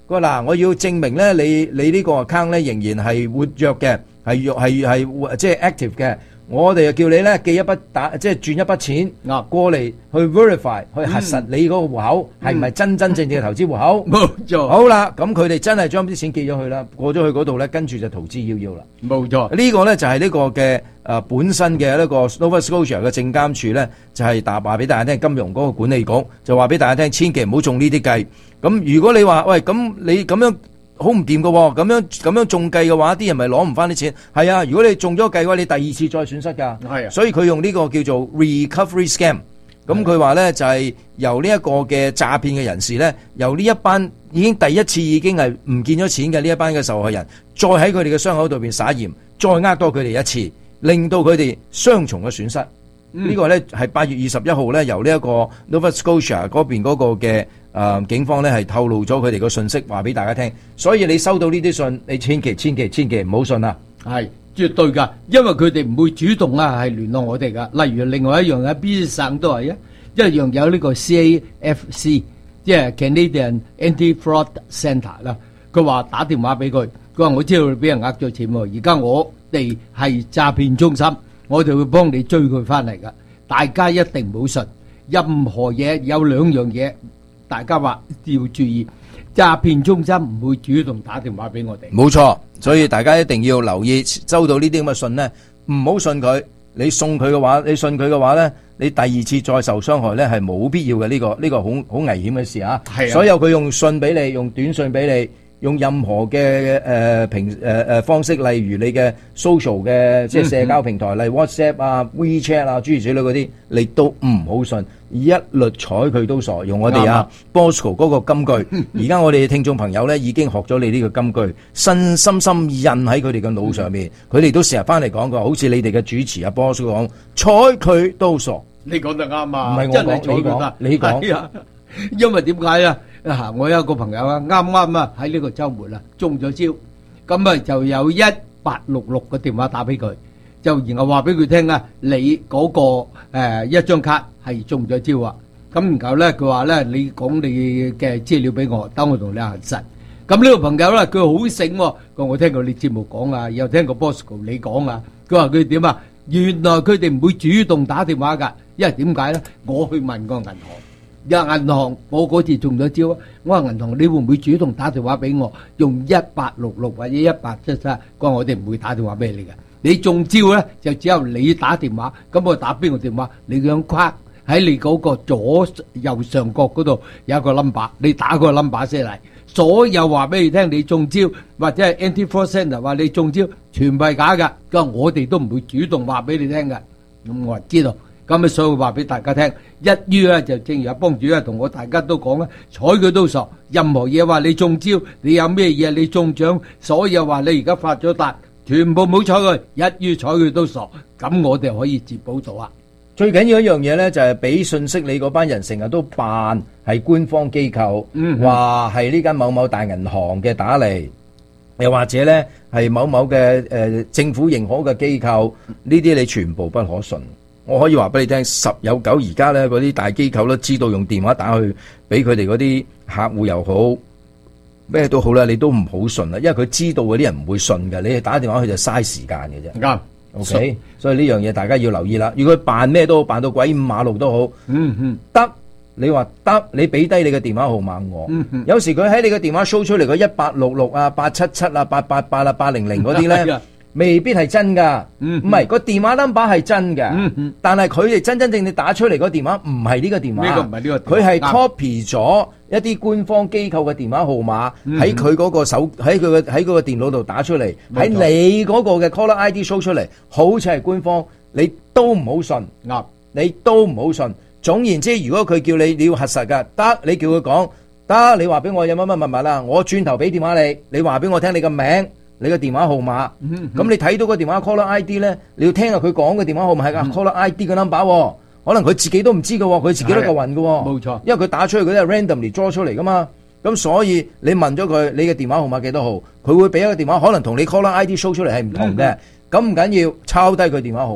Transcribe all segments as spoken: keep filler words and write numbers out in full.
佢話嗱，我要證明咧，你你呢個 account 咧仍然係活躍嘅，係係係即係 active 嘅。我哋就叫你咧寄一筆打，即係轉一筆錢啊過嚟去 verify 去核實你嗰個戶口係唔係真真正正嘅投資戶口。 冇錯。 好啦，咁佢哋真係將啲錢寄咗去啦，過咗去嗰度咧，跟住就逃之夭夭啦。 冇錯。 呢個咧就係呢個嘅誒本身嘅一個 Nova Scotia 嘅證監處咧，就係答話俾大家聽，金融嗰個管理局就話俾大家聽，千祈唔好中呢啲計。咁如果你話喂，咁你咁樣好唔掂㗎喎，咁樣咁樣中計嘅話，啲人咪攞唔翻啲錢。係啊，如果你中咗計嘅話，你第二次再損失㗎。係啊，所以佢用呢個叫做 recovery scam。咁佢話咧就係由呢一個嘅詐騙嘅人士咧，由呢一班已經第一次已經係唔見咗錢嘅呢一班嘅受害人，再喺佢哋嘅傷口度邊撒鹽，再呃多佢哋一次，令到佢哋雙重嘅損失。嗯、呢個咧係八月二十一號咧，由呢一個 Nova Scotia 嗰邊嗰個嘅誒、呃、警方咧係透露咗佢哋嘅信息，話俾大家聽。所以你收到呢啲信，你千祈千祈千祈唔好信啊！ 係絕對㗎，因為佢哋唔會主動啊係聯絡我哋㗎。例如另外一樣喺 B 省都係啊，一樣有呢個 C A F C， 即係 Canadian Anti-Fraud Centre 啦。佢話打電話俾佢，佢話我知道你俾人呃咗錢喎，而家我哋係詐騙中心。我哋會幫你追佢翻嚟噶，大家一定唔好信。任何嘢有兩樣嘢，大家話要注意。詐騙中心唔會主動打電話俾我哋。 冇錯，所以大家一定要留意，收到呢啲咁嘅信呢，唔好信佢。你送佢嘅話，你信佢嘅話呢，你第二次再受傷害呢係冇必要嘅。呢個呢個好好危險嘅事啊！係啊，所有佢用信俾你，用短信俾你。用任何嘅誒平誒誒方式，例如你嘅 social 嘅即係社交平台，例如 WhatsApp 啊、WeChat 啊諸如此類嗰啲，你都唔好信，一律睬佢都傻。用我哋啊 Bosco 嗰個金句，而家我哋嘅聽眾朋友咧已經學咗你呢個金句，深深深印喺佢哋嘅腦上面，佢哋都成日翻嚟講過，好似你哋嘅主持啊 Bosco 講，睬佢都傻。 你講得啱啊！ 唔係我講，你講，你講。 因為點解啊？啊，我有一個朋友啊，啱啱啊喺呢個週末啊中咗招，咁啊就有一八六六個電話打俾佢，就然後話俾佢聽啊，你嗰個誒一張卡係中咗招啊，咁然後咧佢話咧，你講你嘅資料俾我，等我同你核實。咁呢個朋友咧佢好醒，佢話我聽過你節目講啊，又聽過 Bosco 你講啊，佢話佢點啊？原來佢哋唔會主動打電話㗎，因為點解咧？我去問個銀行。有銀行，我嗰次中咗招啊！我話銀行，你會唔會主動打電話俾我？用一八六六或者一八七七，佢話我哋唔會打電話俾你嘅。你中招咧，就只有你打電話。咁我打邊個電話？你張卡喺你嗰個左右上角嗰度有一個 number， 你打個 number 先嚟。所有話俾你聽，你中招或者係 Anti-Fraud Centre 話你中招，全部係假㗎。佢話我哋都唔會主動話俾你聽㗎。咁我話知道。咁啊，所以話俾大家聽，一於咧就正如阿幫主啊同我大家都講啦，睬佢都傻。任何嘢話你中招，你有咩嘢你中獎，所有話你而家發咗達，全部唔好睬佢，一於睬佢都傻。咁我哋可以接保到啊。 最緊要一樣嘢咧，就係俾信息你嗰班人成日都扮係官方機構，話係呢間某某大銀行嘅打嚟，又或者咧係某某嘅誒、呃、政府認可嘅機構，呢啲你全部不可信。我可以話俾你聽，十有九而家咧嗰啲大機構都知道用電話打去俾佢哋嗰啲客戶又好，咩都好啦，你都唔好信啦，因為佢知道嗰啲人唔會信嘅，你打電話去就嘥時間嘅啫。啱 ，OK，所以呢樣嘢大家要留意啦。如果佢扮咩都好，扮到鬼五馬六都好，嗯嗯，得，你話得，你俾低你嘅電話號碼我，嗯嗯，有時佢喺你嘅電話 show 出嚟個一八六六啊、八七七啊、八八八啊、八零零嗰啲咧。未必係真噶，唔係個電話 number 係真嘅，嗯嗯，但係佢哋真真正正打出嚟個電話唔係呢個電話，呢個唔係呢個，佢係 copy 咗一啲官方機構嘅電話號碼喺佢嗰個手喺佢嘅喺佢個電腦度打出嚟，喺你嗰個嘅 caller I D show 出嚟，好似係官方，你都唔好信，啱，你都唔好信。總言之，如果佢叫你你要核實噶，得，你叫佢講得，你話俾我有乜乜密密啦，我轉頭俾電話你，你話俾我聽你個名。你個電話號碼，咁、嗯嗯、你睇到個電話 caller I D 咧，你要聽下佢講嘅電話號碼係個 caller I D 嘅 number，、嗯、可能佢自己都唔知嘅，佢自己都夠暈嘅，冇錯，因為佢打出去嗰啲係 randomly draw 出嚟噶嘛，咁所以你問咗佢你嘅電話號碼幾多號，佢會俾一個電話，可能同你 caller I D show 出嚟係唔同嘅，咁唔緊要，抄低佢電話號碼，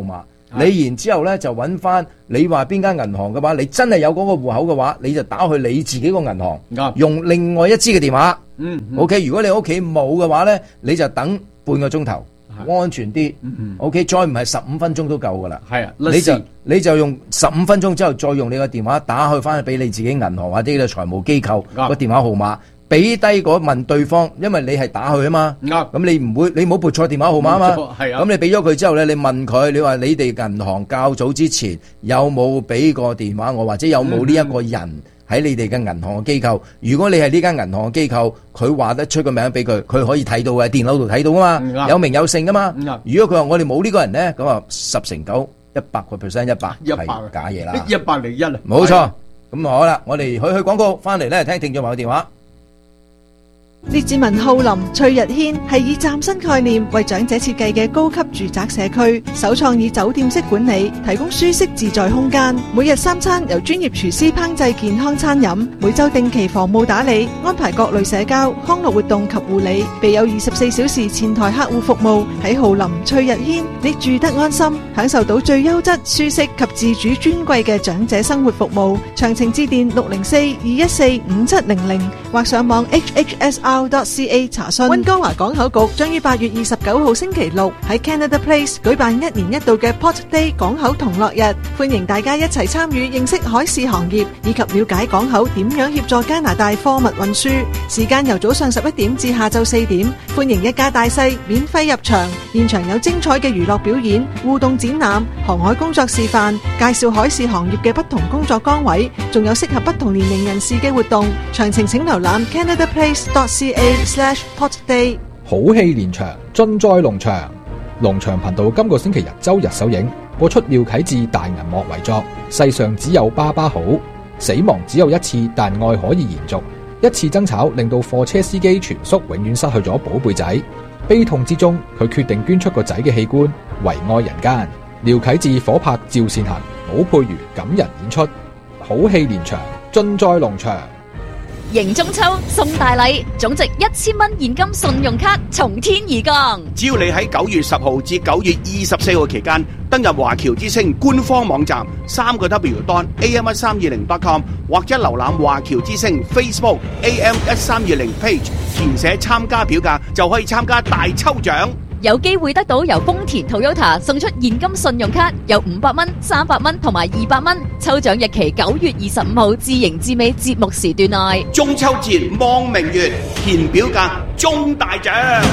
你然之後咧就揾翻你話邊間銀行嘅話，你真係有嗰個戶口嘅話，你就打去你自己個銀行， 啱用另外一支嘅電話。 嗯嗯 OK， 如果你屋企冇嘅話咧，你就等半個鐘頭，安全啲。 嗯 OK， 再唔係十五分鐘都夠噶啦。 係啊， 你就你就用十五分鐘之後，再用你個電話打去翻去俾你自己銀行或者你財務機構個電話號碼，俾低嗰問對方，因為你係打去啊嘛。 啱， 咁你唔會，你冇撥錯電話號碼啊嘛。 係啊。 咁你俾咗佢之後咧，你問佢，你話你哋銀行較早之前有冇俾過電話我，或者有冇呢一個人喺你哋嘅銀行嘅機構？如果你係呢間銀行嘅機構，佢話得出個名俾佢，佢可以睇到嘅，電腦度睇到啊嘛，有名有姓噶嘛。如果佢話我哋冇呢個人咧，咁啊十成九一百個 percent 一百係假嘢啦， 一百零一啊， 冇錯。咁好啦，我哋去去廣告，翻嚟咧聽聽眾朋友電話。 列治文浩林翠日軒係以嶄新概念為長者設計嘅高級住宅社區，首創以酒店式管理，提供舒適自在空間。每日三餐由專業廚師烹製健康餐飲，每周定期房務打理，安排各類社交、康樂活動及護理，備有二十四小時前台客戶服務。喺浩林翠日軒，你住得安心，享受到最優質、舒適及自主尊貴嘅長者生活服務。詳情致電六零四二一四五七零零或上網 H H S R .ca 查詢。溫哥華港口局將於八月二十九號星期六喺 Canada Place 舉辦一年一度嘅 Port Day 港口同樂日，歡迎大家一齊參與認識海事行業以及了解港口點樣協助加拿大貨物運輸。時間由早上十一點至下晝四點，歡迎一家大細免費入場，現場有精彩嘅娛樂表演、互動展覽、航海工作示範，介紹海事行業嘅不同工作崗位，仲有適合不同年齡人士嘅活動。詳情請瀏覽 canada place dot c a slash port day。 好戲連場，盡在農場。農場頻道今個星期日周日首映，播出廖啟智大銀幕遺作《世上只有爸爸好》。死亡只有一次，但愛可以延續。一次爭吵令到貨車司機全叔永遠失去咗寶貝仔，悲痛之中佢決定捐出個仔嘅器官，為愛人間。廖啟智火拍趙善恒，武佩瑜感人演出，好戲連場，盡在農場。 迎中秋送大禮，總值一千蚊現金信用卡從天而降。 只要你喺九月十號至九月二十四號期間登入華僑之星官方網站三個 W dot A M 一三二零 dot com 或者瀏覽華僑之星 Facebook A M 一三二零 page， 填寫參加表格就可以參加大抽獎。 有機會得到由豐田 Toyota 送出現金信用卡，有五百蚊、三百蚊同埋二百蚊。抽獎日期九月二十五號至迎至尾節目時段內。 中秋節望明月，填表格中大獎。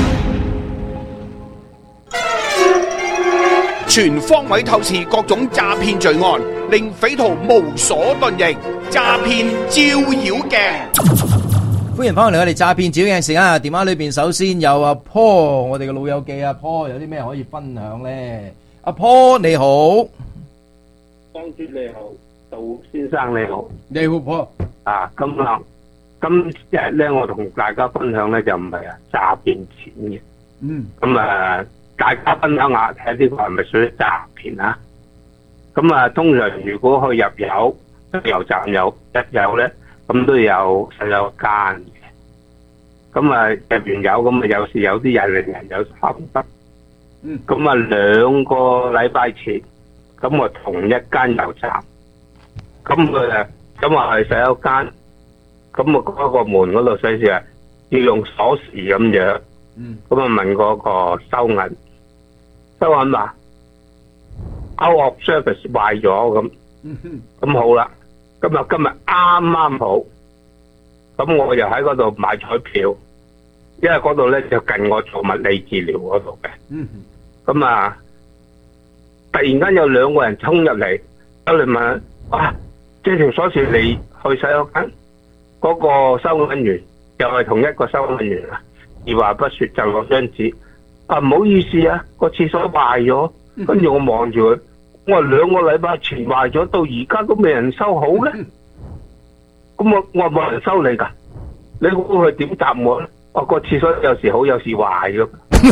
全方位透視各種詐騙罪案，令匪徒無所遁形。詐騙照妖鏡。 歡迎翻嚟我哋詐騙照嘅時間啊！電話裏邊首先有阿 Paul， 我哋嘅老友記阿 Paul， 有啲咩可以分享咧？阿 Paul 你好， 當主你好，杜先生你好， 你好 Paul。 啊，咁啊，今日咧我同大家分享咧就唔係啊詐騙錢嘅， 嗯， 咁啊大家分享下睇下呢個係咪屬於詐騙啊？咁啊通常如果去入油，油站有一油咧。咁都有細有間嘅，咁啊入完油咁啊有時有啲人令人有心得， 嗯， 咁啊兩個禮拜前，咁啊同一間油站，咁佢啊咁啊係洗手間，咁啊嗰個門嗰度寫住啊要用鎖匙咁樣， 嗯，咁啊問嗰個收銀，收銀話 out of service 壞咗咁， 嗯哼， 咁好啦。今日今日啱啱好，咁我又喺嗰度買彩票，因為嗰度咧就近我做物理治療嗰度嘅。 嗯， 咁啊，突然間有兩個人衝入嚟，走嚟問：啊，這條鎖匙你去洗手間？嗰個收銀員又係同一個收銀員啊，二話不說就攞張紙，啊唔好意思啊，個廁所壞咗。跟住我望住佢。我話兩個禮拜前壞咗，到而家都未人收好咧。咁我我話冇人收你噶，你估佢點答我咧？我個廁所有時好，有時壞嘅。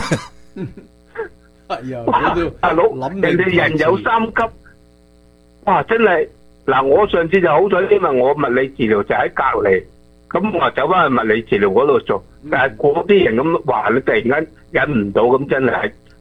哇，大佬，人哋人有三急，哇！真係嗱，我上次就好彩，因為我物理治療就喺隔離，咁我走翻去物理治療嗰度做。但係嗰啲人咁話，你突然間忍唔到，咁真係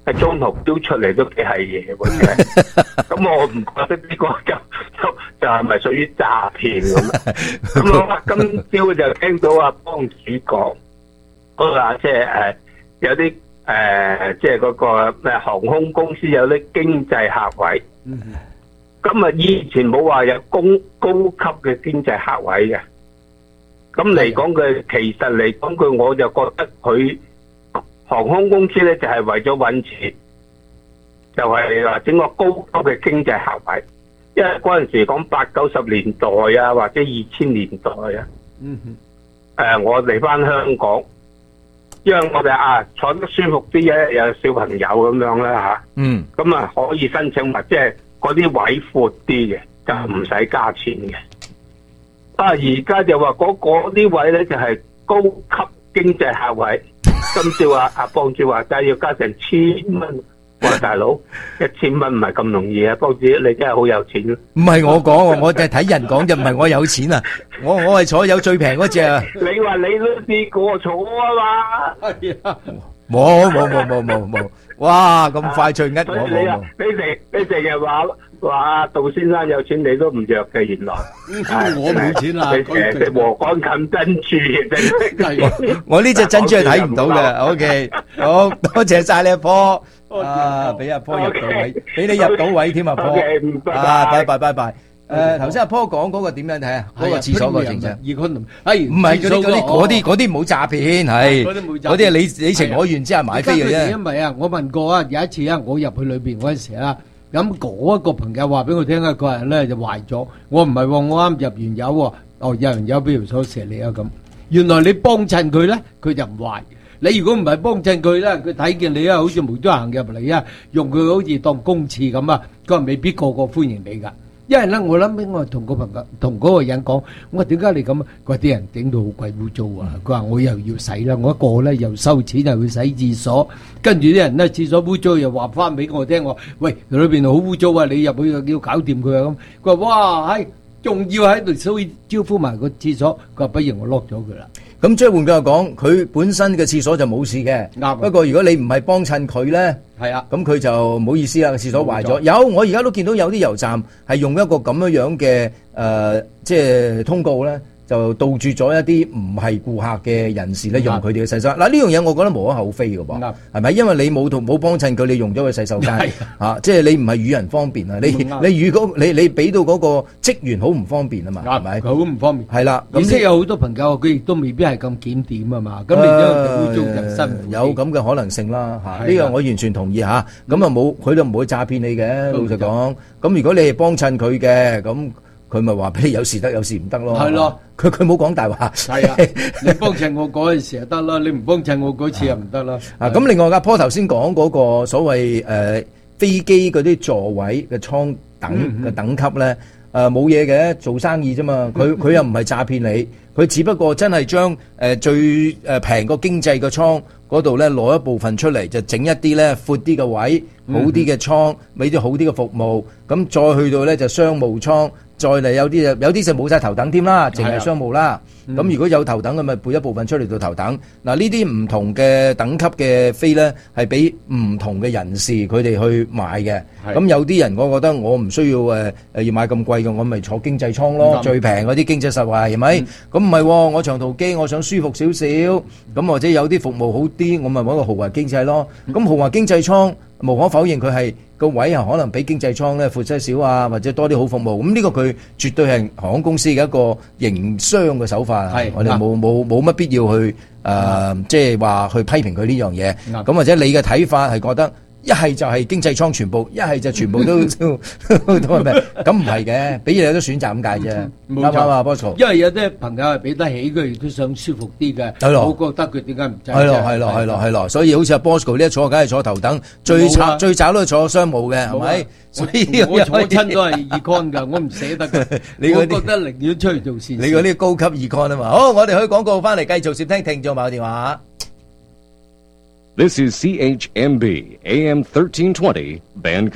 喺中途標出嚟都幾係嘢喎，咁我唔覺得呢個就就就係咪屬於詐騙咁？咁我今朝就聽到阿幫主講，佢話即係誒有啲誒即係嗰個咩航空公司有啲經濟客位，咁啊以前冇話有高高級嘅經濟客位嘅，咁嚟講佢其實嚟講佢我就覺得佢。航空公司咧就係為咗揾錢，就係話整個高級嘅經濟客位，因為嗰陣時講八九十年代啊，或者二千年代啊，嗯哼，誒我嚟翻香港，因為我哋啊坐得舒服啲嘅，有小朋友咁樣啦嚇，嗯，咁啊可以申請埋即係嗰啲位闊啲嘅，就唔使加錢嘅。啊而家就話嗰嗰啲位咧就係高級經濟客位。今朝啊，阿幫主話齋要加成千蚊，哇大佬一千蚊唔係咁容易啊！幫主你真係好有錢咯。 唔係我講喎，我就係睇人講就唔係我有錢啊！我我係坐有最平嗰隻啊！ 你話你都試過坐啊嘛？係啊， 冇冇冇冇冇冇！哇咁快脆呃我冇冇！ 你成你成日話話杜先生有錢，你都唔弱嘅原來。 我冇錢啊！ 你成日食禾稈冚珍珠嘅真係。 我呢隻珍珠係睇唔到嘅。O K，好多謝晒你阿波啊！俾阿波入到位，俾你入到位添啊！波啊！拜拜拜拜。誒頭先阿波講嗰個點樣睇啊？嗰個廁所個情況。係唔係嗰啲嗰啲嗰啲嗰啲冇詐騙係？嗰啲係你你情我願之下買飛嘅啫。 因為啊，我問過啊，有一次啊，我入去裏邊嗰陣時啊。咁嗰一個朋友話俾我聽啊，個人咧就壞咗。我唔係喎，我啱入完油喎。哦，有人有俾條鎖匙你啊咁。原來你幫襯佢咧，佢就唔壞。你如果唔係幫襯佢咧，佢睇見你啊，好似無端行入嚟啊，用佢好似當公廁咁啊，佢話未必個個歡迎你㗎。因為咧，我諗起我同個朋友同嗰個人講，我話點解你咁啊？佢話啲人整到好鬼污糟啊！佢話我又要洗啦，我一個咧又收錢又要洗廁所，跟住啲人咧廁所污糟又話翻俾我聽，我喂裏邊好污糟啊！你入去又要搞掂佢啊咁。佢話哇，係仲要喺度所以招呼埋個廁所，佢話不如我 lock 咗佢啦。 咁即係換句話講，佢本身嘅廁所就冇事嘅。啱。不過如果你唔係幫襯佢咧，係啊，咁佢就唔好意思啦，個廁所壞咗。有我而家都見到有啲油站係用一個咁樣樣嘅誒，即係通告咧。就杜絕咗一啲唔係顧客嘅人士咧用佢哋嘅洗手間。嗱呢樣嘢我覺得無可厚非嘅噃，係咪？因為你冇同冇幫襯佢，你用咗個洗手間啊，即係你唔係與人方便啊，你你與嗰你你俾到嗰個職員好唔方便啊嘛，係咪？ 佢好唔方便。係啦，而且有好多朋友佢亦都未必係咁檢點啊嘛，咁你都污糟人身。 有咁嘅可能性啦嚇，呢個我完全同意嚇。咁啊冇佢都唔會詐騙你嘅，老實講。咁如果你係幫襯佢嘅咁。佢咪話俾你有時得有時唔得咯，係咯，佢佢冇講大話。 係啊，你幫襯我嗰陣時就得啦，你唔幫襯我嗰次又唔得啦。 啊，咁另外阿波頭先講嗰個所謂誒、呃、飛機嗰啲座位嘅艙等嘅等級咧，誒冇嘢嘅，做生意啫嘛。佢佢又唔係詐騙你，佢只不過真係將誒最誒平個經濟嘅艙嗰度咧攞一部分出嚟，就整一啲咧闊啲嘅位，好啲嘅艙，俾啲好啲嘅服務。咁再去到咧就商務艙。再嚟有啲有啲就冇晒頭等添啦，淨係商務啦。咁、嗯、如果有頭等嘅咪撥一部分出嚟做頭等。嗱呢啲唔同嘅等級嘅飛咧，係俾唔同嘅人士佢哋去買嘅。咁有啲人我覺得我唔需要誒誒要買咁貴嘅，我咪坐經濟艙咯，最平嗰啲經濟實惠係咪？咁唔係，我長途機我想舒服少少，咁或者有啲服務好啲，我咪揾個豪華經濟咯。咁、嗯、豪華經濟艙無可否認佢係。個位啊，可能比經濟艙咧闊些少啊，或者多啲好服務。咁呢個佢絕對係航空公司嘅一個營商嘅手法。係，我哋冇冇冇乜必要去誒，即係話去批評佢呢樣嘢。咁或者你嘅睇法係覺得一係就係經濟艙全部，一係就全部都都都係咩？咁唔係嘅，俾你有得選擇咁解啫。啱唔啱啊，Bosco？因為有啲朋友係俾得起，佢亦都想舒服啲嘅。 係咯， 我覺得佢點解唔制？ 係咯，係咯，係咯，係咯。所以好似阿 Bosco 呢一坐，梗係坐頭等，最慘最慘都係坐商務嘅，係咪？所以我坐親都係 econ 㗎，我唔捨得嘅。你我覺得寧願出去做善事。 你嗰啲高級 econ 啊嘛。好，我哋去廣告翻嚟繼續接聽聽眾朋友電話。 This is C H M B A M thirteen twenty Vancouver.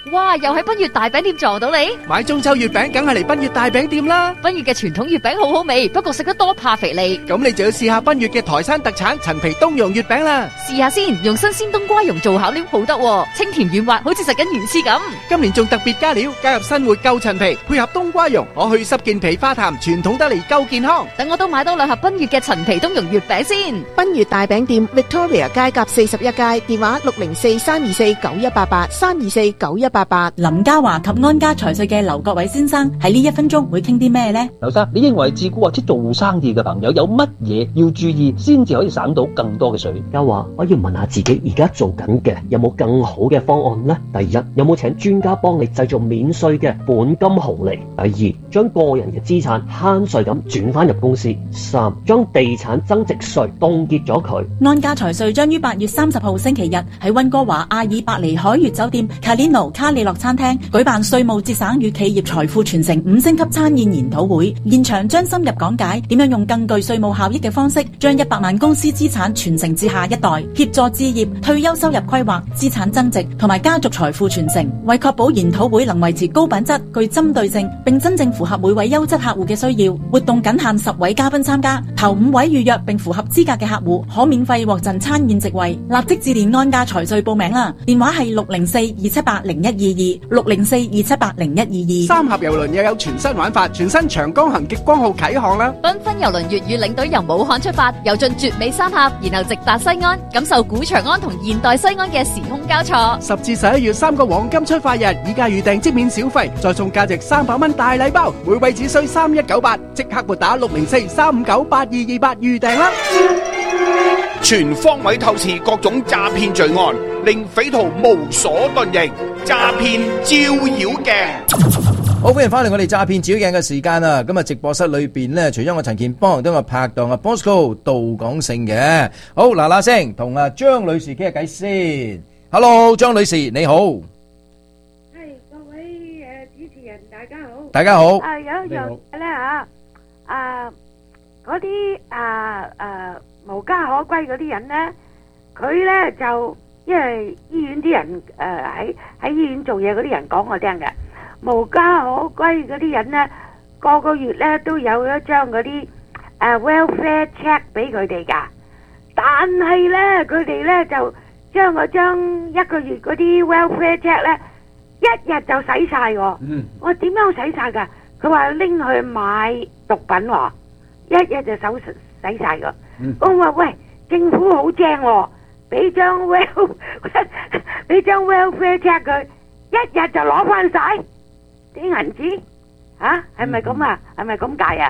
哇，又喺賓悅大餅店撞到你。 買中秋月餅梗係嚟賓悅大餅店啦。 賓悅嘅傳統月餅好好味，不過食得多怕肥膩。 咁你就要試下賓悅嘅台山特產陳皮冬蓉月餅啦。 試下先，用新鮮冬瓜蓉做餡料好得喎，清甜軟滑，好似食緊魚翅咁。 今年仲特別加料，加入新活舊陳皮，配合冬瓜蓉，可去濕健脾化痰，傳統得嚟夠健康。 等我都買多兩盒賓悅嘅陳皮冬蓉月餅先。 賓悅大餅店 Victoria 街甲四十一街，電話六零四三二四九一八八三二四九一八八。 林嘉華及安家財稅嘅劉國偉先生喺呢一分鐘會傾啲咩呢？ 劉生，你認為自僱或者做生意嘅朋友有乜嘢要注意，先至可以省到更多嘅稅？ 嘉華，我要問下自己而家做緊嘅有冇更好嘅方案呢？第一，有冇請專家幫你製造免稅嘅本金紅利？第二，將個人嘅資產慳稅咁轉翻入公司。三，將地產增值稅凍結咗佢。 安家財稅將於八月三十號星期日喺溫哥華阿爾伯尼海悅酒店 Calino 卡里諾餐廳舉辦稅務節省與企業財富傳承五星級餐宴研討會，現場將深入講解點樣用更具稅務效益嘅方式，將一百萬公司資產傳承至下一代，協助置業、退休收入規劃、資產增值同埋家族財富傳承。為確保研討會能維持高品質、具針對性，並真正符合每位優質客戶嘅需要，活動僅限十位嘉賓參加，頭五位預約並符合資格嘅客戶可免費獲贈餐宴席位。立即致電安家財稅報名啦，電話係六零四二七八零一二二六零四二七八零一二二。 三峽郵輪又有全新玩法，全新長江行極光號啟航啦！ 繽紛郵輪粵語領隊由武漢出發，遊進絕美三峽，然後直達西安，感受古長安同現代西安嘅時空交錯。 十至十一月三個黃金出發日，以價預訂即免小費，再送價值三百蚊大禮包，每位只需三一九八，即刻撥打六零四三五九八二二八預訂啦！ 全方位透視各種詐騙罪案，令匪徒無所遁形。詐騙照妖鏡， 好歡迎翻嚟我哋詐騙照妖鏡嘅時間啊！今日直播室裏邊咧，除咗我陳健邦，都有我拍檔啊 Bosco 杜廣勝嘅。好嗱嗱聲，同阿張女士傾下偈先。Hello， 張女士你好。 係各位誒主持人，大家好。 大家好。 啊有樣咧嚇，啊嗰啲啊啊無家可歸嗰啲人咧，佢咧就因為醫院啲人誒喺喺醫院做嘢嗰啲人講我聽嘅，無家可歸嗰啲人咧，個個月咧都有一張嗰啲誒 welfare check 俾佢哋㗎，但係咧佢哋咧就將嗰張一個月嗰啲 welfare check 咧一日就使晒喎。嗯、我點樣使晒㗎？佢話拎去買毒品喎，一日就手使晒㗎。嗯、我話喂，政府好正喎，俾張 well 俾張 welfare check 佢，一日就攞翻晒啲銀紙，嚇係咪咁啊？係咪咁解啊？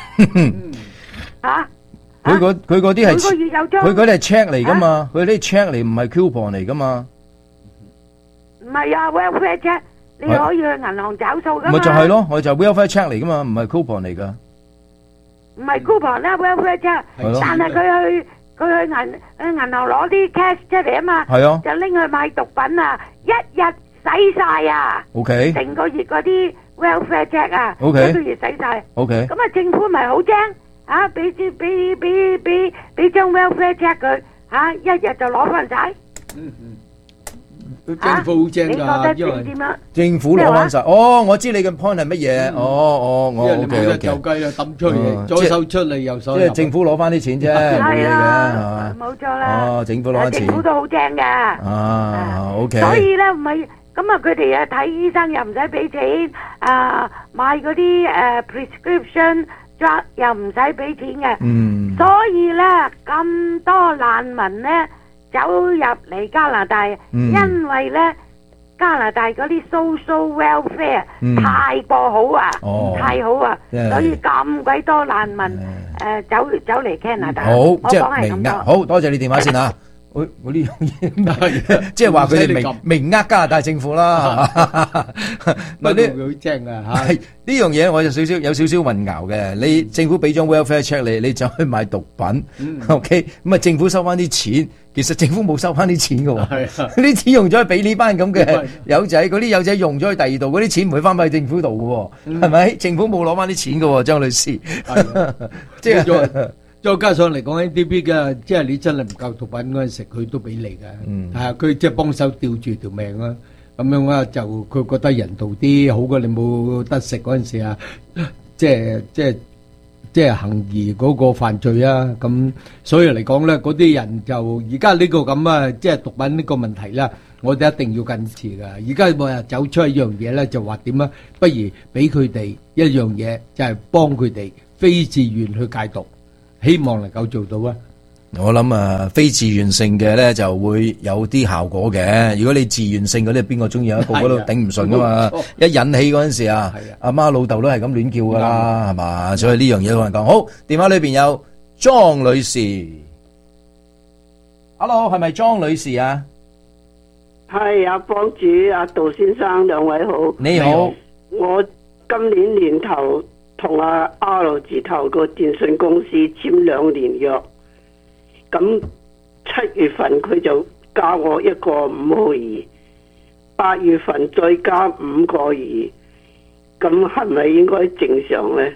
嚇！ 佢嗰佢嗰啲係每個月有張， 佢嗰啲係 check 嚟噶嘛？佢啲 check 嚟唔係 coupon 嚟噶嘛？ 唔係啊 ，welfare check 你可以去銀行找數噶嘛？ 咪就係咯，我就 welfare check 嚟噶嘛，唔係 coupon 嚟噶。 唔係 coupon 啦 ，welfare check，但係佢去佢去銀去銀行攞啲 cash 出嚟啊嘛， 係啊， 就拎去買毒品啊，一日使晒啊 ，OK， 成個月嗰啲 welfare check 啊 ，OK， 一個月使晒 ，OK， 咁啊政府咪好精啊，俾支俾俾俾俾張 welfare check 佢嚇，一日就攞翻晒。嗯嗯。 政府好正㗎，因為政府攞翻晒。哦，我知你嘅 point 係乜嘢。哦哦，我 OK OK。 就計啦，抌出嚟，左手出嚟，右手入。 即係政府攞翻啲錢啫，冇嘢嘅， 冇錯啦。 哦，政府攞錢。 政府都好正㗎。 啊 ，OK。 所以咧，唔係咁啊，佢哋啊睇醫生又唔使俾錢，啊買嗰啲誒 prescription drug 又唔使俾錢嘅。嗯。所以咧，咁多難民咧。走入嚟加拿大，嗯、因為咧加拿大嗰啲 social welfare、嗯、太過好啊，哦、太好啊，嗯、所以咁鬼多難民誒、嗯呃、走走嚟加拿大。 好，即係明呃，好多謝你電話先啊！我我呢樣嘢，即係話佢哋明明呃加拿大政府啦， 唔係呢好正啊嚇！ 係呢樣嘢我就少少有少少混淆嘅。你政府俾張 welfare check 你，你就去買毒品，OK？咁啊政府收翻啲錢，其實政府冇收翻啲錢㗎喎，啲錢用咗去俾呢班咁嘅友仔，嗰啲友仔用咗去第二度，嗰啲錢唔會翻返去政府度㗎喎，係咪？政府冇攞翻啲錢㗎喎，張律師， 即係。再加上嚟講 N D P 嘅，即係你真係唔夠毒品嗰陣食，佢都俾你嘅。嗯，係啊，佢即係幫手吊住條命啦。 咁樣啊就佢覺得人道啲，好過你冇得食嗰陣時啊，即係即係即係行義嗰個犯罪啊。咁所以嚟講咧，嗰啲人就而家呢個咁啊，即係毒品呢個問題啦，我哋一定要根治噶。而家每日走出一樣嘢咧，就話點啊？不如俾佢哋一樣嘢，就係幫佢哋非自願去戒毒，希望能夠做到啊！ 我諗啊，非自願性嘅咧就會有啲效果嘅。如果你自願性嗰啲，邊個中意啊？個個都頂唔順噶嘛。一引起嗰陣時啊，阿媽老豆都係咁亂叫噶啦，係嘛？所以呢樣嘢好難講。好，電話裏邊有莊女士 ，Hello， 係咪莊女士啊？ 係阿幫主、阿杜先生兩位好。 你好， 我今年年頭同阿 R 字頭個電信公司簽兩年約。咁七月份佢就加我一個五毫二，八月份再加五個二，咁係咪應該正常呢？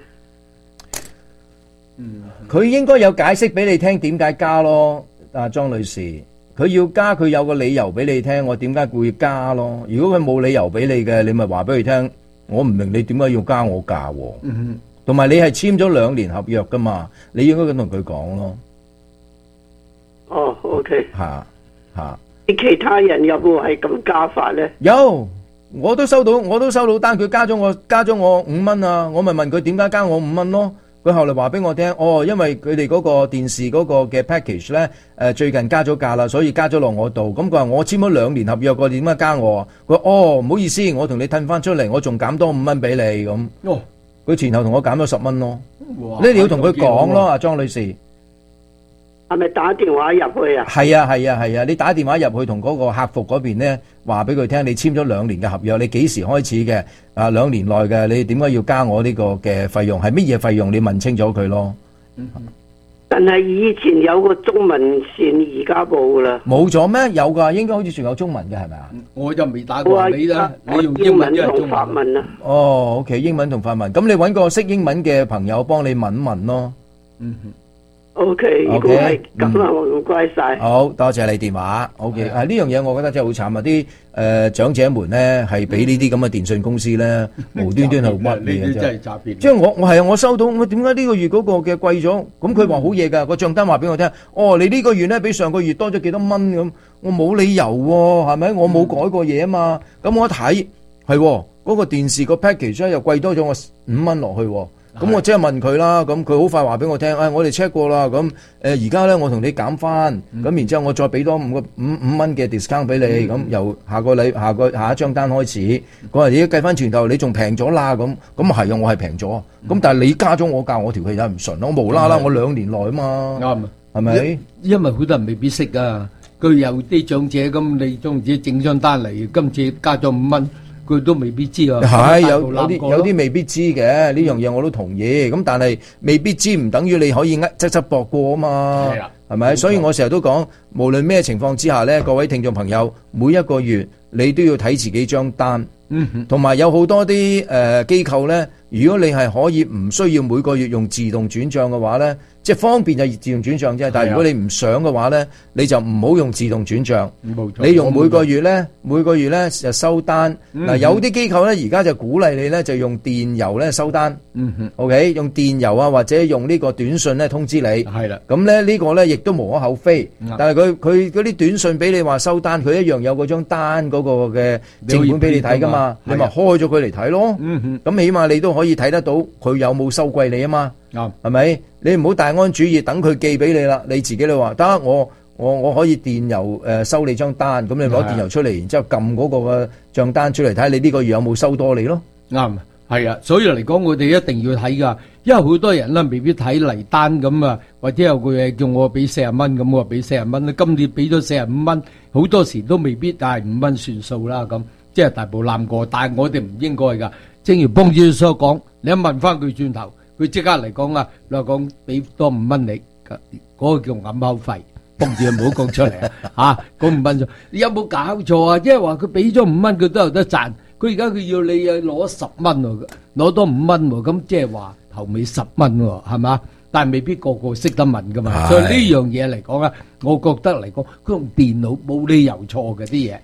嗯，佢應該有解釋俾你聽點解加咯，阿莊女士，佢要加佢有個理由俾你聽，我點解會加咯？如果佢冇理由俾你嘅，你咪話俾佢聽，我唔明你點解要加我價，嗯，同埋你係簽咗兩年合約噶嘛，你應該咁同佢講咯。 哦 ，OK， 吓吓， 其他人有冇係咁加法咧？ 有，我都收到，我都收到單，佢加咗我加咗我五蚊啊！我咪問佢點解加我五蚊咯？佢後嚟話俾我聽，哦，因為佢哋嗰個電視嗰個嘅 package 咧，誒最近加咗價啦，所以加咗落我度。咁佢話我簽咗兩年合約，佢點解加我？佢話哦，唔好意思，我同你褪翻出嚟，我仲減多五蚊俾你咁。哦，佢前後同我減咗十蚊咯。呢你要同佢講咯，阿莊女士。 係咪打電話入去啊？ 係啊係啊係啊！你打電話入去同嗰個客服嗰邊咧，話俾佢聽，你簽咗兩年嘅合約，你幾時開始嘅？啊，兩年內嘅，你點解要加我呢個嘅費用？係乜嘢費用？你問清楚佢咯。 嗯，但係以前有個中文線，而家冇啦。 冇咗咩？有噶，應該好似仲有中文嘅係咪啊？ 我就未打過你啦。你用英文同法文啊？ 哦 ，OK， 英文同法文。咁你搵個識英文嘅朋友幫你問一問咯。嗯哼。 O K， 如果係咁啊，唔該晒。 好多謝你電話。O K， 啊呢樣嘢我覺得真係好慘啊！啲誒長者們咧係俾呢啲咁嘅電信公司咧無端端係屈你嘅啫。真係詐騙。即係我我係啊！我收到我點解呢個月嗰個嘅貴咗？咁佢話好嘢㗎，個帳單話俾我聽。哦，你呢個月咧比上個月多咗幾多蚊咁？我冇理由喎，係咪？我冇改過嘢啊嘛。咁我一睇係嗰個電視個 package 咧又貴多咗我五蚊落去喎。咁我即係問佢啦，咁佢好快話俾我聽，誒、哎，我哋 check 過啦，咁誒而家咧我同你減翻，咁、嗯、然之後我再俾多五個五五蚊嘅 discount 俾你，咁、嗯、由下個禮下個下一張單開始，佢話而家計翻轉頭你仲平咗啦，咁咁係啊，我係平咗，咁、嗯、但係你加咗我價，我條氣又唔順，我無啦啦我兩年內啊嘛，啱啊，係咪？ 因為好多人未必識啊，佢有啲長者咁，你總之整張單嚟，今次加咗五蚊。佢都未必知啊， 係有有啲有啲未必知嘅呢樣嘢我都同意，咁但係未必知唔等於你可以呃側側駁過啊嘛，係咪？所以我成日都講，無論咩情況之下咧，各位聽眾朋友，每一個月你都要睇自己張單，同埋有好多啲誒機構咧，如果你係可以唔需要每個月用自動轉賬嘅話咧。即係方便就自動轉賬啫，但係如果你唔想嘅話咧，你就唔好用自動轉賬。你用每個月咧，每個月咧就收單。嗱、嗯，有啲機構咧而家就鼓勵你咧，就用電郵咧收單。嗯哼 ，OK， 用電郵啊，或者用呢個短信咧通知你。係啦。咁咧呢個咧亦都無可厚非。嗯、但係佢佢嗰啲短信俾你話收單，佢一樣有嗰張單嗰個嘅正本俾你睇噶嘛。你咪開咗佢嚟睇咯。嗯哼。咁起碼你都可以睇得到佢有冇收貴你啊嘛。啱，係咪？你唔好大安主義，等佢寄俾你啦。你自己你話得，我我我可以電郵誒、呃、收你張單，咁你攞電郵出嚟，然之後撳嗰個嘅帳單出嚟睇，你呢個月有冇收多你咯？啱， 係啊。所以嚟講，我哋一定要睇噶，因為好多人咧未必睇嚟單咁啊，或者有句嘢叫我俾四十蚊咁，我話俾四十蚊啦。今年俾咗四十五蚊，好多時都未必，但係五蚊算數啦。咁即係大步攬過，但係我哋唔應該噶。正如幫主所講，你一問翻佢轉頭。佢即刻嚟講啊，你話講俾多五蚊你，嗰個叫揞口費，幫住唔好講出嚟啊！嚇，嗰五蚊咗，你有冇搞錯啊？即係話佢俾咗五蚊，佢都有得賺。佢而家佢要你啊攞十蚊喎，攞多五蚊喎，咁即係話頭尾十蚊喎，係嘛？但係未必個個識得問噶嘛。所以呢樣嘢嚟講啊，我覺得嚟講，佢用電腦冇理由錯嘅啲嘢。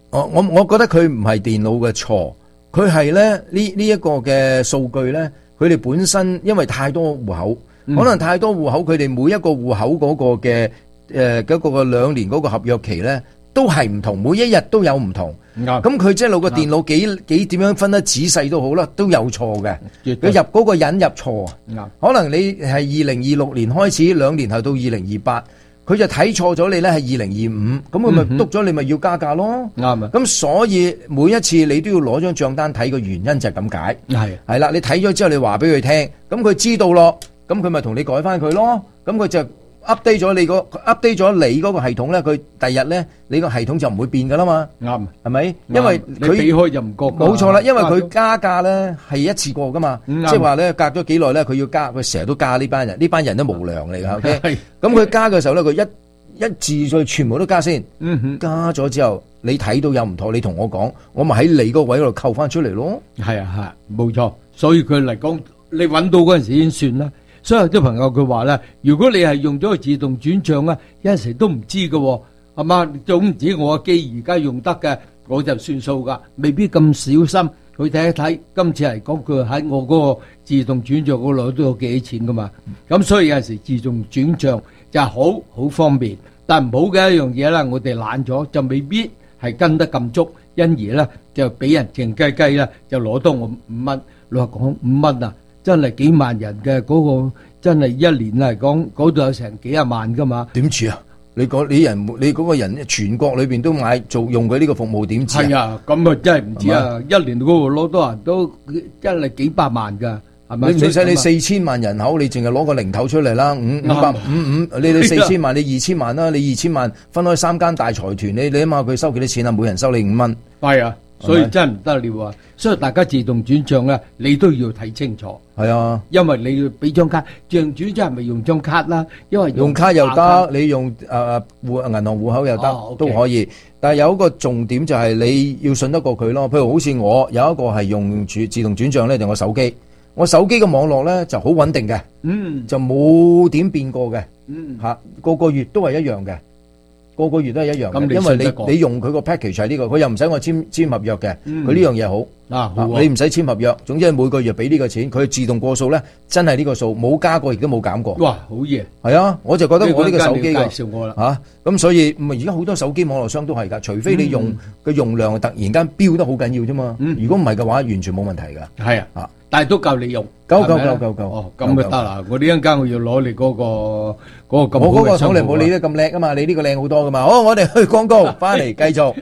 我我我覺得佢唔係電腦嘅錯，佢係咧呢呢一個嘅數據咧，佢哋本身因為太多戶口， 嗯可能太多戶口，佢哋每一個戶口嗰個嘅誒嗰個嘅兩年嗰個合約期咧，都係唔同，每一日都有唔同。咁佢即係攞個電腦幾幾點樣分得仔細都好啦，都有錯嘅。佢入嗰個引入錯啊，可能你係二零二六年開始，兩年後到二零二八。佢就睇錯咗你咧，係二零二五，咁佢咪督咗你咪要加價咯。 啱啊！ 咁所以每一次你都要攞張帳單睇個原因就係咁解。 係係啦，你睇咗之後你話俾佢聽，咁佢知道咯，咁佢咪同你改翻佢咯。咁佢就 update 咗你個 update 咗你嗰個系統咧，佢第日咧你個系統就唔會變噶啦嘛。 啱， 係咪？因為你避開就唔覺。 冇錯啦，因為佢加價咧係一次過噶嘛， 嗯即係話咧隔咗幾耐咧佢要加，佢成日都加呢班人，呢班人都無良嚟㗎。OK， 係咁佢加嘅時候咧，佢一一字再全部都加先， 嗯哼， 加咗之後你睇到有唔妥，你同我講，我咪喺你個位嗰度扣翻出嚟咯。 係啊係，冇錯。所以佢嚟講，你揾到嗰陣時已經算啦。所以有啲朋友佢話咧，如果你係用咗個自動轉帳啊，有陣時都唔知嘅，係嘛？總唔知我個機而家用得嘅，我就算數噶，未必咁小心去睇一睇。今次嚟講，佢喺我嗰個自動轉帳嗰度都有幾多錢噶嘛。咁所以有陣時自動轉帳就係好好方便，但唔好嘅一樣嘢啦，我哋懶咗就未必係跟得咁足，因而咧就俾人靜雞雞啦，就攞多我五蚊。老實講五蚊啊！真係幾萬人嘅嗰個，真係一年嚟講，嗰度有成幾廿萬噶嘛？ 點知啊？你講你人，你嗰個人全國裏邊都買做用佢呢個服務，點知啊？ 係啊，咁啊真係唔知啊！一年嗰度攞多人都真係幾百萬㗎，係咪？ 你唔使你四千萬人口，你淨係攞個零頭出嚟啦，五五百五五，你你四千萬，你二千萬啦，你二千萬分開三間大財團，你你諗下佢收幾多錢啊？每人收你五蚊。 係啊。所以真係唔得了啊！所以大家自動轉帳咧，你都要睇清楚。 係啊， 因為你要俾張卡，自動轉帳係咪用張卡啦？因為用卡又得，你用誒戶銀行戶口又得，都可以。但係有一個重點就係你要信得過佢咯。譬如好似我有一個係用轉自動轉帳咧，就我手機，我手機嘅網絡咧就好穩定嘅， 嗯， 就冇點變過嘅， 嗯， 嚇個個月都係一樣嘅。個個月都係一樣嘅， 咁你因為信得過你你用佢個 package 係呢個，佢又唔使我簽簽合約嘅，佢嗯呢樣嘢好啊好啊你唔使簽合約，總之係每個月俾呢個錢，佢自動過數咧，真係呢個數冇加過，亦都冇減過。 哇，好嘢！ 係啊，我就覺得我呢個手機呢個嘅介紹我啦嚇，咁所以唔係而家好多手機網絡商都係㗎，除非你用嘅用量突然間飆得好緊要啫嘛。如果唔係嘅話，完全冇問題㗎。 係啊，啊，但係都夠你用， 夠夠係咪咧夠夠夠哦，咁就得啦。我呢一陣間我要攞你嗰個嗰個咁我嗰個廠好嘅商號啊嚟冇你得咁叻啊嘛，你呢個靚好多㗎嘛。好，我哋去廣告，翻嚟繼續。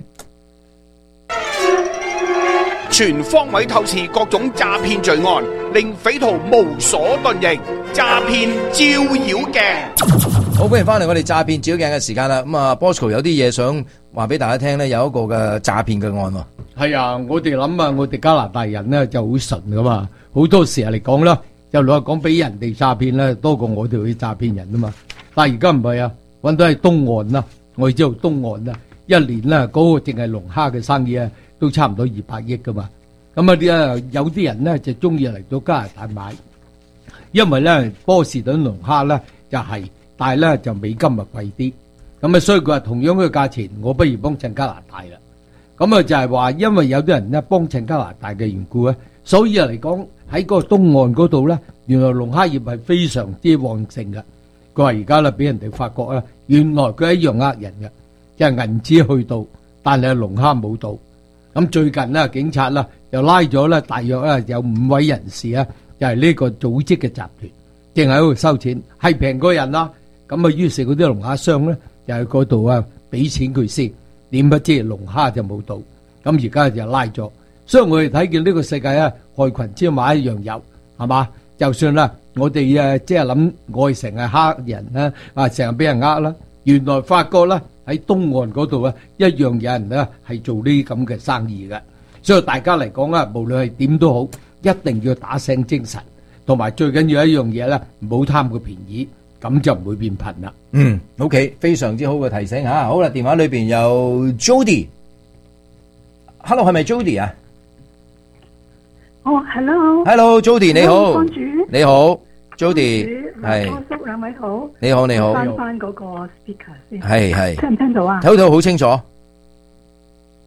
全方位透視各種詐騙罪案，令匪徒無所遁形。詐騙照妖鏡， 好，歡迎翻嚟我哋詐騙照鏡嘅時間啦。咁啊，Bosco 有啲嘢想話俾大家聽咧，有一個嘅詐騙嘅案喎。 係啊，我哋諗啊，我哋加拿大人咧就好純噶嘛，好多時嚟講啦，就老實講俾人哋詐騙咧多過我哋去詐騙人啊嘛。但係而家唔係啊，揾到係東岸啦，我哋知道東岸啦，一年咧嗰個淨係龍蝦嘅生意啊，都差唔多二百億噶嘛。咁啊啲啊有啲人咧就中意嚟到加拿大買，因為咧波士頓龍蝦咧就係、是，但係咧就美金啊貴啲。咁啊，所以佢話同樣嘅價錢，我不如幫襯加拿大啦。咁啊就係話，因為有啲人咧幫襯加拿大嘅緣故咧，所以啊嚟講喺嗰個東岸嗰度咧，原來龍蝦業係非常之旺盛嘅。佢話而家咧俾人哋發覺啊，原來佢係一樣呃人嘅，即係銀紙去到，但係龍蝦冇到。咁最近咧，警察啦又拉咗咧，大約咧有五位人士啊，就係呢個組織嘅集團，淨係喺度收錢，係平過人啦。咁啊，於是嗰啲龍蝦商咧就喺嗰度啊俾錢佢先，點不知龍蝦就冇到。咁而家就拉咗，所以我哋睇見呢個世界啊，害群之馬一樣有，係嘛？就算啦，我哋誒即係諗我哋成日蝦人啦，啊成日俾人呃啦，原來發覺啦喺東岸嗰度啊，一樣有人咧係做呢啲咁嘅生意嘅。所以大家嚟講啊，無論係點都好，一定要打醒精神，同埋最緊要一樣嘢咧，唔好貪個便宜，咁就唔會變貧啦。 嗯 ，OK， 非常之好嘅提醒吓。好啦，電話裏邊有 Jody，Hello， 係咪 Jody 啊？ 哦，Hello，Hello Jody 你好， 幫主， 你好 Jody，係， 阿叔兩位好， 你好你好， 翻翻嗰個 speaker 先， 係係， 聽唔聽到啊？ 睇到好清楚。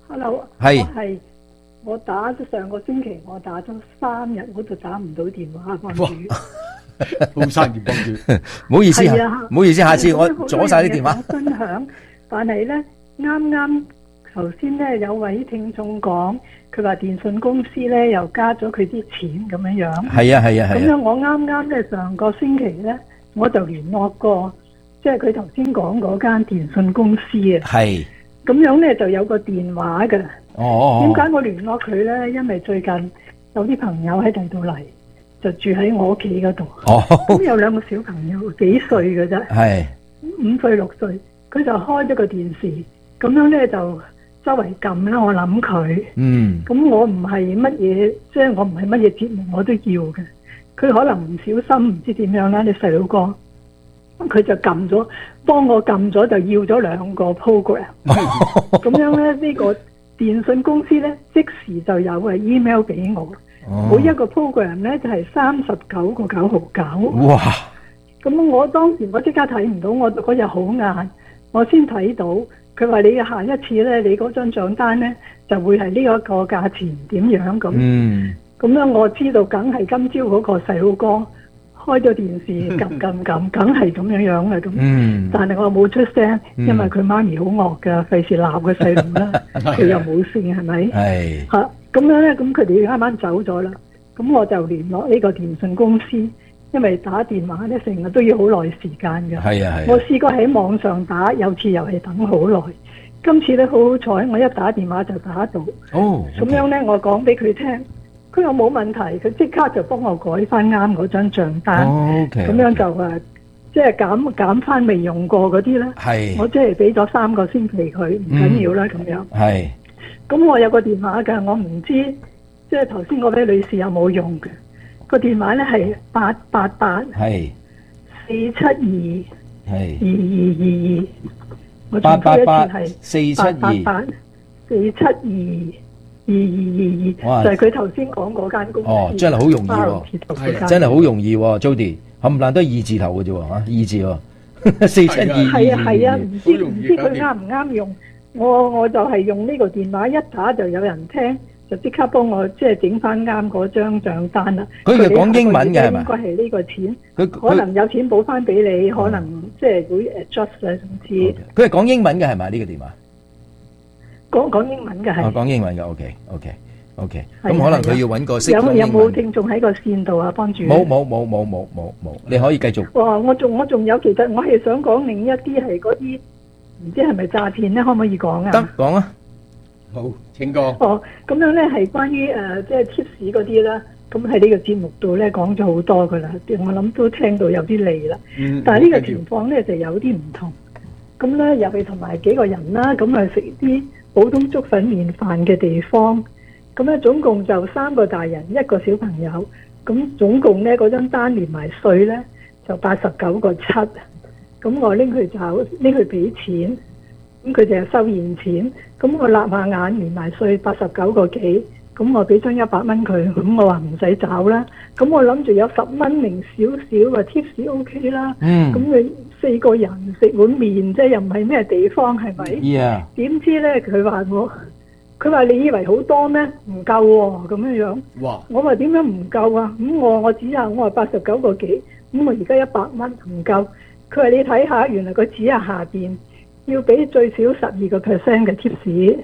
Hello， 係我係我打咗上個星期，我打咗三日，我就打唔到電話幫主。 好生意幫主， 唔好意思係啊，唔好意思，下次我阻晒啲電話。 分享，但係咧啱啱頭先咧有位聽眾講，佢話電信公司咧又加咗佢啲錢咁樣樣。 係啊係啊係啊。 咁樣我啱啱咧上個星期咧，我就聯絡過，即係佢頭先講嗰間電信公司啊。 係。 咁樣咧就有個電話㗎。 哦。 點解我聯絡佢咧？因為最近有啲朋友喺第度嚟，就住喺我屋企嗰度。 哦。 咁有兩個小朋友，幾歲嘅啫。 係。 五歲六歲，佢就開咗個電視，咁樣咧就周圍撳啦。我諗佢。嗯。咁我唔係乜嘢，即係我唔係乜嘢節目我都要嘅。佢可能唔小心，唔知點樣啦。你細佬哥。佢就撳咗，幫我撳咗就要咗兩個 program，咁樣咧呢、呢個電信公司咧即時就有個 email 俾我，哦、每一個 program 咧就係三十九個九毫九。哇！咁我當時我即刻睇唔到，我嗰日好晏，我先睇到佢話你下一次咧，你嗰張帳單咧就會係呢一個價錢點樣咁。嗯，咁樣我知道梗係今朝嗰個細佬哥。開咗電視，撳撳撳，梗係咁樣樣嘅咁。嗯。但係我冇出聲，因為佢媽咪好惡㗎，費事鬧個細路啦。佢又冇事，係咪？係。嚇，咁樣咧，咁佢哋啱啱走咗啦。咁我就聯絡呢個電信公司，因為打電話咧成日都要好耐時間㗎。係啊係。我試過喺網上打，有次又係等好耐。今次咧好好彩，我一打電話就打到。哦。咁樣咧，我講俾佢聽。佢又冇問題，佢即刻就幫我改翻啱嗰張帳單，咁、oh, okay, 樣就誒，okay. 即係減減翻未用過嗰啲啦。係，我即係俾咗三個星期佢，唔緊要啦，咁、嗯、樣。係。咁我有個電話㗎，我唔知，即係頭先嗰位女士有冇用嘅個電話咧，係八八八，係四七二，係二二二二。我八八八四七二，八四七二。二二二二就係佢頭先講嗰間公司。哦，真係好容易喎，真係好容易喎 ，Jody 冚唪唥都係二字頭嘅啫喎，嚇二字喎，四七二二。係啊係啊，唔知唔知佢啱唔啱用？我我就係用呢個電話一打就有人聽，就即刻幫我即係整翻啱嗰張帳單啦。佢係講英文嘅係咪？應該係呢個錢。佢可能有錢補翻俾你，可能即係會 adjust 啊，總之。佢係講英文嘅係咪呢個電話？講講英文嘅係，講英文嘅 OK OK OK，咁可能佢要揾個識講英文。有有冇聽眾喺個線度啊？幫住。冇冇冇冇冇冇冇，你可以繼續。哇！我仲我仲有，其實我係想講另一啲係嗰啲，唔知係咪詐騙咧？可唔可以講啊？得講啊！好，請講。哦，咁樣咧係關於誒，即係貼士嗰啲啦。咁喺呢個節目度咧講咗好多噶啦，我諗都聽到有啲膩啦。嗯。但係呢個情況咧就有啲唔同。咁咧又係同埋幾個人啦，咁啊食啲普通粥粉麵飯嘅地方，咁咧總共就三個大人一個小朋友，咁總共咧嗰張單連埋稅咧就八十九個七，咁我拎去找拎去俾錢，咁佢就收現錢，咁我立下眼連埋稅八十九個幾，咁我俾張一百蚊佢，咁我話唔使找啦，咁我諗住有十蚊零少少啊 tips OK 啦，咁佢。四個人食碗麵，即係又唔係咩地方，係咪？點、yeah. 知咧？佢話我，佢話你以為好多咩？唔夠喎，咁樣樣。哇！我話點樣唔夠啊？咁我我指下，我話八十九個幾，咁我而家一百蚊唔夠。佢話你睇下，原來佢指下下邊要俾最少十二個 percent 嘅 tips。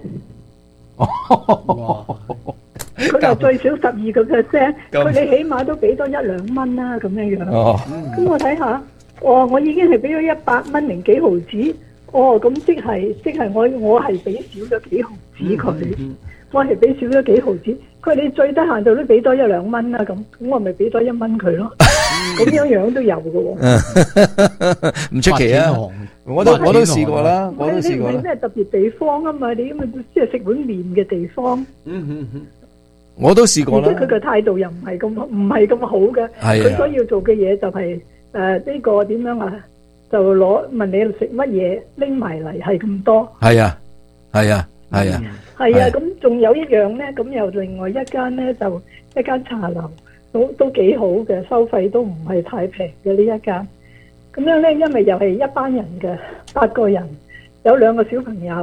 哇！佢話最少十二個 percent，佢你起碼都俾多一兩蚊啦，咁樣樣。哦。咁我睇下。哦，我已經係俾咗一百蚊零幾毫子，哦，咁即係即係我我係俾少咗幾毫子佢，嗯嗯、我係俾少咗幾毫子，佢話你最低限度都俾多一兩蚊啦，咁咁我咪俾多一蚊佢咯，咁樣樣都有嘅喎，唔出奇啊！我都我都試過啦，我都試過啦。你唔係咩特別地方啊嘛？你咁啊即係食碗麵嘅地方。嗯嗯嗯，我都試過啦。而且佢嘅態度又唔係咁唔係咁好嘅，佢所要做嘅嘢就係、是。誒、呃，呢、這個點樣啊？就攞問你食乜嘢，拎埋嚟係咁多。係啊，係啊，係啊。係啊，咁仲有一樣咧，咁又另外一間咧，就一間茶樓，都都幾好嘅，收費都唔係太平嘅呢一間。咁樣咧，因為又係一班人嘅，八個人，有兩個小朋友，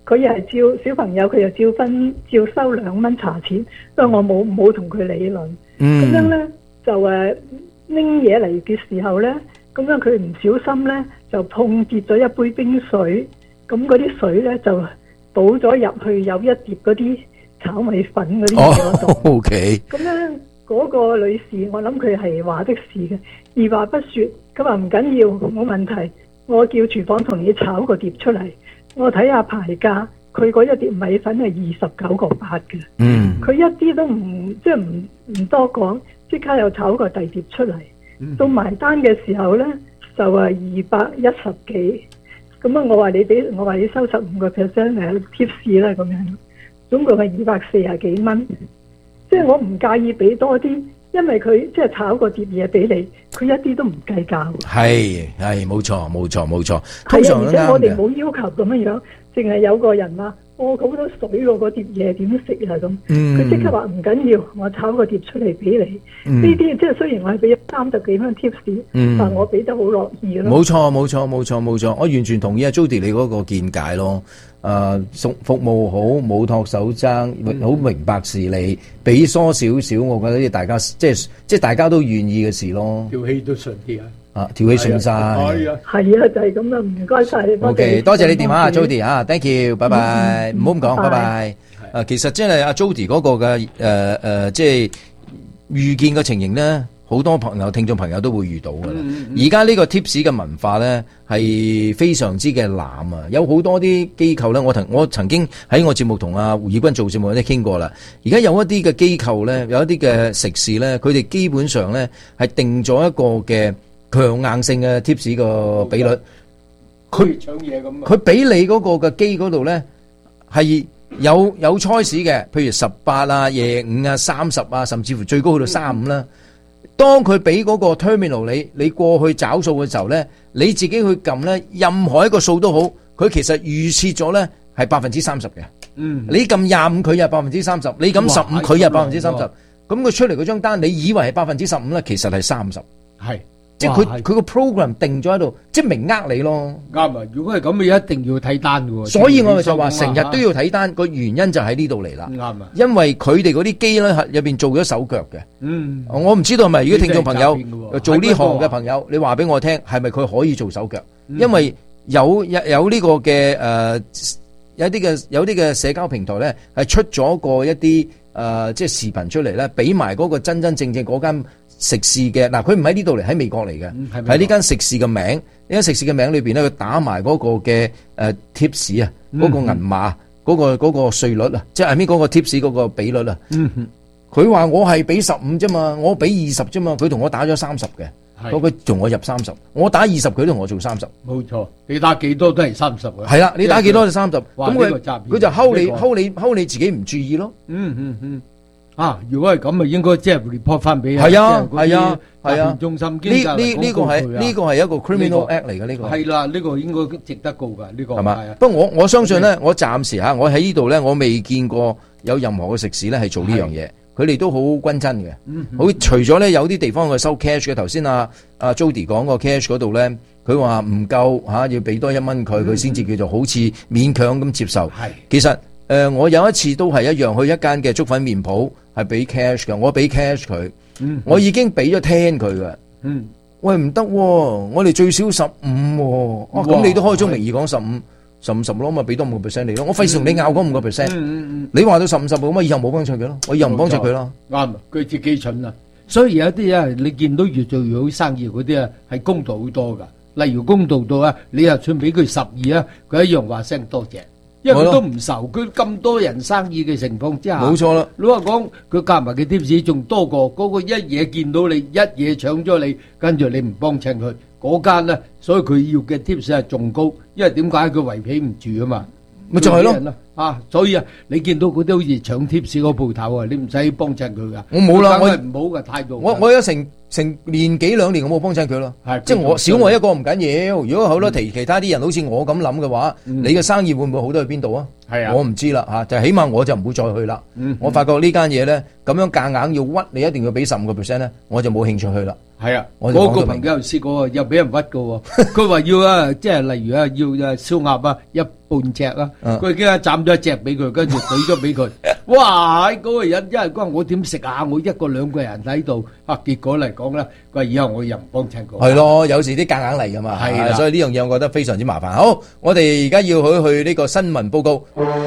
佢又係照小朋友，佢又照分照收兩蚊茶錢，所以我冇冇同佢理論。咁、 嗯、 樣咧就誒拎嘢嚟嘅時候咧，咁樣佢唔小心咧就碰跌咗一杯冰水，咁嗰啲水咧就倒咗入去有一碟嗰啲炒米粉嗰啲嘢嗰度。 哦，OK。 咁咧嗰個女士，我諗佢係話的士嘅，二話不說，佢話唔緊要，冇問題，我叫廚房同你炒個碟出嚟。我睇下牌價，佢嗰一碟米粉係二十九個八嘅。 嗯， 佢一啲都唔即係唔唔多講，即刻又炒個第碟出嚟。 嗯、 到埋單嘅時候咧，就係二百一十幾。咁啊，我話你俾我話你收十五個 percent 誒貼士啦，咁樣總共係二百四十幾蚊。即係我唔介意俾多啲，因為佢即係炒個碟嘢俾你，佢一啲都唔計較。 係係冇錯冇錯冇錯， 通常而且我哋冇冇要求咁樣樣，淨係有個人話：我好多水喎，嗰碟嘢點食啊咁。佢即刻話唔緊要，我炒個碟出嚟俾你。呢啲即係雖然我係俾咗三十幾蚊 tips， 嗯但我俾得好樂意咯。 冇錯冇錯冇錯冇錯，我完全同意阿 Jody 你嗰個見解咯。誒、呃、服服務好，冇托手踭，好、嗯、明白事理，俾疏少少，我覺得大家即係即係大家都願意嘅事咯。 條氣都順啲啊！ 啊，條氣順晒。 係啊， 係啊，就係咁啦，唔該晒你。 O K，多謝你電話啊 Jody 啊 ，thank you，拜拜，唔好咁講，拜拜。誒，其實即係阿 Jody 嗰個嘅誒誒，即係遇見嘅情形咧。好多朋友、聽眾朋友都會遇到㗎啦。而家呢個 tips 嘅文化咧係非常之嘅濫啊！有好多啲機構咧，我曾我曾經喺我節目同阿胡以軍做節目都傾過啦。而家有一啲嘅機構咧，有一啲嘅食肆咧，佢哋基本上咧係定咗一個嘅強硬性嘅 tips 個比率。 佢搶嘢咁啊！ 佢俾你嗰個嘅機嗰度咧係有有 choice 嘅，譬如十八啊、廿五啊、三十啊，甚至乎最高去到三十五啦。當佢俾嗰個 terminal 你，你過去找數嘅時候咧，你自己去撳咧，任何一個數都好，佢其實預設咗咧係百分之三十嘅。嗯，你撳廿五佢又百分之三十，你撳十五佢又百分之三十，咁佢出嚟嗰張單，你以為係百分之十五咧，其實係三十。係。即係佢佢個 program 定咗喺度，即係明呃你咯。 啱啊！如果係咁，你一定要睇單嘅喎。 所以我咪就話成日都要睇單，個原因就喺呢度嚟啦。啱啊！因為佢哋嗰啲機咧入邊做咗手腳嘅。嗯。我唔知道係咪如果聽眾朋友做呢行嘅朋友，你話俾我聽係咪佢可以做手腳？因為有有有呢個嘅誒，有啲嘅有啲嘅社交平台咧係出咗個一啲誒即係視頻出嚟咧，俾埋嗰個真真正正嗰間食肆嘅嗱，佢唔喺呢度嚟，喺美國嚟嘅，喺呢間食肆嘅名，呢間食肆嘅名裏邊咧，佢打埋嗰個嘅誒 tips 啊，嗰個銀碼，嗰個嗰個稅率啊，即係邊嗰個 tips 嗰個比率啊。佢話我係俾十五啫嘛，我俾二十啫嘛，佢同我打咗三十嘅，嗰個同我入三十，我打二十，佢同我做三十。 冇錯，你打幾多都係三十嘅。 係啦，你打幾多就三十，咁佢佢就睺你睺你睺你自己唔注意咯。 嗯嗯嗯。啊！如果係咁啊，應該即係 report 翻俾係啊係啊係啊中心呢呢呢個係呢個係一個 criminal act 嚟嘅呢個係啦，呢個應該值得告㗎呢個係嘛？不過我我相信咧，我暫時嚇我喺呢度咧，我未見過有任何嘅食肆咧係做呢樣嘢，佢哋都好均真嘅。好除咗咧有啲地方佢收 cash 嘅，頭先阿阿 Jody 講個 cash 嗰度咧，佢話唔夠嚇，要俾多一蚊佢，佢先至叫做好似勉強咁接受。係其實誒，我有一次都係一樣去一間嘅粥粉麵鋪。係俾 cash 嘅，我俾 cash 佢，嗯、我已經俾咗 ten 佢嘅。嗯，喂唔得、啊，我哋最少十五、啊，咁、啊、你都開宗明義講十五，十五十咯，咪俾多五個 percent 你咯。我費事同你拗嗰五個 percent。你話到十五十咁啊，以後冇幫襯佢咯，我以後唔幫襯佢咯。 啱，佢自己蠢啊。所以有啲啊，你見到越做越好生意嗰啲啊，係公道好多噶。例如公道到啊，你又算俾佢十二啊，佢一樣話聲多謝。因為佢都唔愁，佢咁多人生意嘅情況之下， 冇錯啦。 老實講，佢夾埋嘅 tips 仲多過嗰個一嘢見到你，一嘢搶咗你，跟住你唔幫襯佢嗰間咧，所以佢要嘅 tips 係仲高，因為點解佢圍皮唔住啊嘛？ 咪就係咯， 啊，所以啊，你見到嗰啲好似搶 tips 嗰鋪頭啊，你唔使幫襯佢噶。 我冇啦，我唔好嘅態度。 我我有成成年幾兩年我冇幫襯佢咯，即係我少我一個唔緊要。如果好多其其他啲人好似我咁諗嘅話，你嘅生意會唔會好多去邊度啊？ 係啊我唔知啦嚇，就起碼我就唔會再去啦。 嗯我發覺呢間嘢咧咁樣夾硬要屈你一定要俾十五個 percent 咧，我就冇興趣去啦。 係啊， 我就我個講到明朋友試過又俾人屈嘅喎，佢話要啊，即係例如啊，要啊燒鴨啊一半隻啊， 嗯佢已經斬咗一隻俾佢，跟住懟咗俾佢。哇！嗰個人因為嗰我點食啊？我一個兩個人喺度啊，結果嚟講咧，佢話以後我又唔幫襯佢。 係咯，有時啲夾硬嚟噶嘛， 係啦所以呢樣嘢我覺得非常之麻煩。好，我哋而家要去去呢個新聞報告。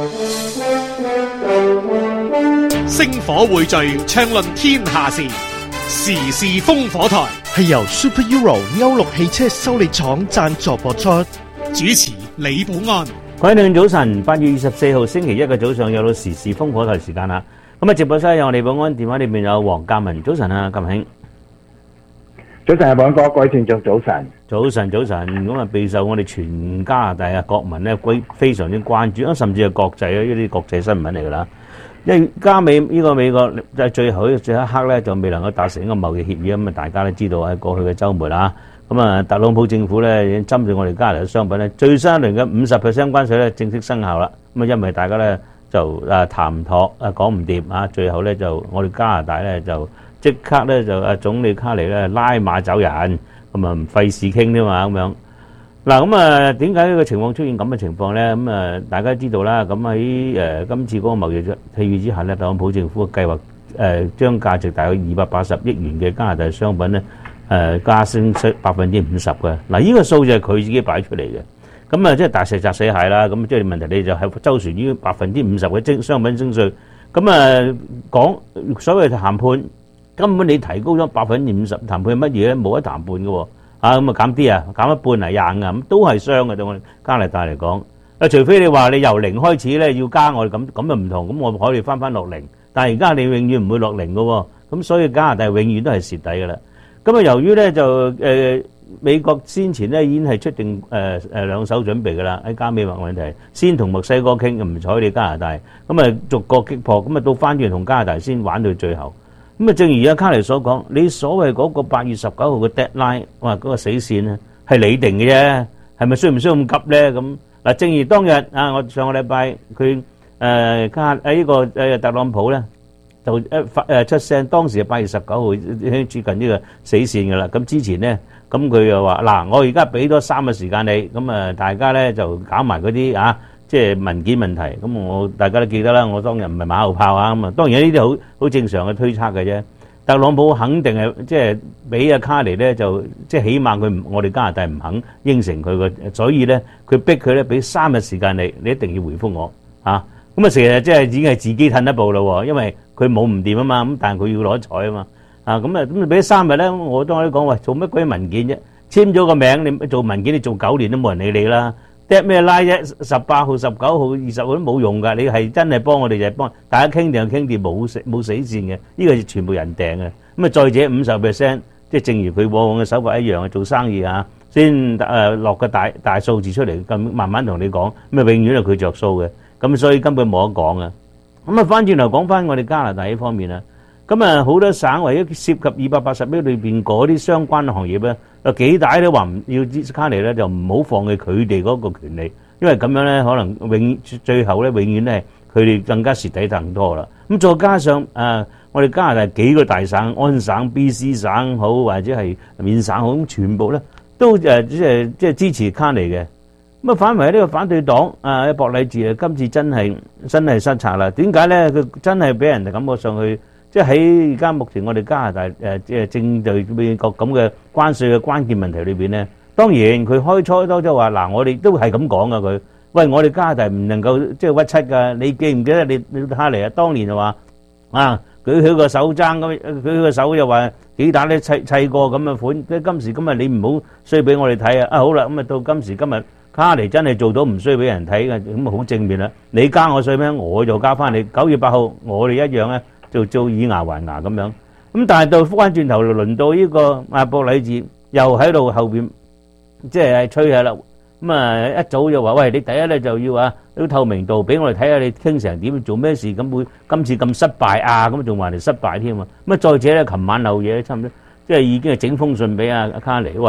星火匯聚，暢論天下事，時事烽火台係由 Super Euro 歐陸汽車修理廠贊助播出，主持李寶安。 各位聽眾早晨，八月二十四號星期一嘅早上有到時事烽火台時間啦。咁啊，直播室有我李寶安，電話裏面有黃嘉文。早晨啊，嘉文兄。 早晨啊，寶安哥，各位聽眾早晨。 早晨，早晨。咁啊，備受我哋全加拿大啊國民咧歸非常之關注，啊，甚至係國際啊，呢啲國際新聞嚟㗎啦。因為加美呢個美國喺最後最後一刻咧，就未能夠達成一個貿易協議，咁啊，大家都知道喺過去嘅週末啦。咁啊，特朗普政府咧已經針對我哋加拿大嘅商品咧，最新一輪嘅五十 percent 關稅咧正式生效啦。咁啊，因為大家咧就啊談唔妥啊講唔掂啊，最後咧就我哋加拿大咧就即刻咧就啊總理卡尼咧拉馬走人，咁啊唔費事傾添嘛咁樣。嗱咁啊，點解呢個情況出現咁嘅情況咧？咁啊，大家知道啦。咁喺誒今次嗰個貿易協議之下咧，特朗普政府嘅計劃誒將價值大概二百八十億元嘅加拿大商品咧。誒、呃、加升息百分之五十嘅，嗱呢個數就係佢自己擺出嚟嘅，咁啊即係大石砸死蟹啦，咁即係問題你就係周旋於百分之五十嘅徵商品徵稅，咁啊講所謂談判根本你提高咗百分之五十，談判係乜嘢咧？冇得談判嘅喎，啊咁啊減啲啊減一半嚟硬啊，咁都係傷嘅對我哋加拿大嚟講，啊除非你話你由零開始咧要加我哋咁咁就唔同，咁我可以翻翻落零，但係而家你永遠唔會落零嘅喎，咁所以加拿大永遠都係蝕底嘅啦。咁啊，由於咧就誒、呃、美國先前咧已經係出定誒誒兩手準備㗎啦，喺加美貿問題，先同墨西哥傾，唔睬你加拿大，咁啊逐個擊破，咁啊到翻轉同加拿大先玩到最後。咁啊，正如阿卡尼所講，你所謂嗰個八月十九號嘅 deadline，哇嗰個死線咧係你定嘅啫，係咪需唔需要咁急咧？咁嗱，正如當日啊，我上個禮拜佢誒加喺呢個誒特朗普咧。就一發誒出聲，當時係八月十九號已經接近呢個死線㗎啦。咁之前咧，咁佢又話嗱，我而家俾多三個時間你，咁啊大家咧就搞埋嗰啲啊，即係文件問題。咁我大家都記得啦，我當日唔係馬後炮啊，咁啊當然呢啲好好正常嘅推測嘅啫。特朗普肯定係即係俾阿卡尼咧，就即係起碼佢唔我哋加拿大唔肯應承佢嘅，所以咧佢逼佢咧俾三日時間你，你一定要回覆我啊。咁啊成日即係已經係自己褪一步咯，因為佢冇唔掂啊嘛，咁但係佢要攞彩啊嘛，啊咁啊咁你俾三日咧，我當我都講喂，做乜鬼文件啫？簽咗個名，你做文件你做九年都冇人理你啦。掟咩拉啫？十八號、十九號、二十號都冇用㗎。你係真係幫我哋就係幫大家傾掂就傾掂，冇死冇死線嘅。呢個係全部人訂嘅。咁啊再者五十 percent，即係正如佢往往嘅手法一樣啊，做生意啊，先誒落個大大數字出嚟，咁慢慢同你講，咁啊永遠係佢着數嘅。咁所以根本冇得講啊。咁啊，翻轉頭講翻我哋加拿大呢方面啊，咁啊好多省為咗涉及二百八十億裏邊嗰啲相關行業咧，有幾大都話唔要支卡尼咧，就唔好放棄佢哋嗰個權利，因為咁樣咧可能永最後咧永遠咧佢哋更加蝕底更多啦。咁再加上誒、呃，我哋加拿大幾個大省，安省、B C 省好或者係緬省好，咁全部咧都誒即係即係支持卡尼嘅。咁啊，反為呢個反對黨啊，博禮治啊，今次真係真係失策啦。點解咧？佢真係俾人哋感覺上去，即係喺而家目前我哋加拿大誒，即係正對美國咁嘅關稅嘅關鍵問題裏邊咧。當然佢開初都即係話嗱，我哋都係咁講噶佢。喂，我哋加拿大唔能夠即係屈膝噶。你記唔記得你你哈尼啊？當年就話啊，舉起個手踭咁，舉起個手又話幾打咧砌砌過咁嘅款。即係今時今日你唔好衰俾我哋睇啊！啊好啦，咁啊到今時今日。卡尼真係做到唔需要俾人睇嘅，咁啊好正面啦！你加我稅咩？我就加翻你。九月八號我哋一樣咧，就做以牙還牙咁樣。咁但係到翻轉頭，輪到呢個阿博禮治又喺度後邊，即係吹下啦。咁啊一早就話：喂，你第一咧就要啊，啲透明度俾我哋睇下你傾成點，做咩事咁會今次咁失敗啊？咁仲話你失敗添啊！咁啊再者咧，琴晚漏嘢差唔多，即係已經係整封信俾阿阿卡尼，喂。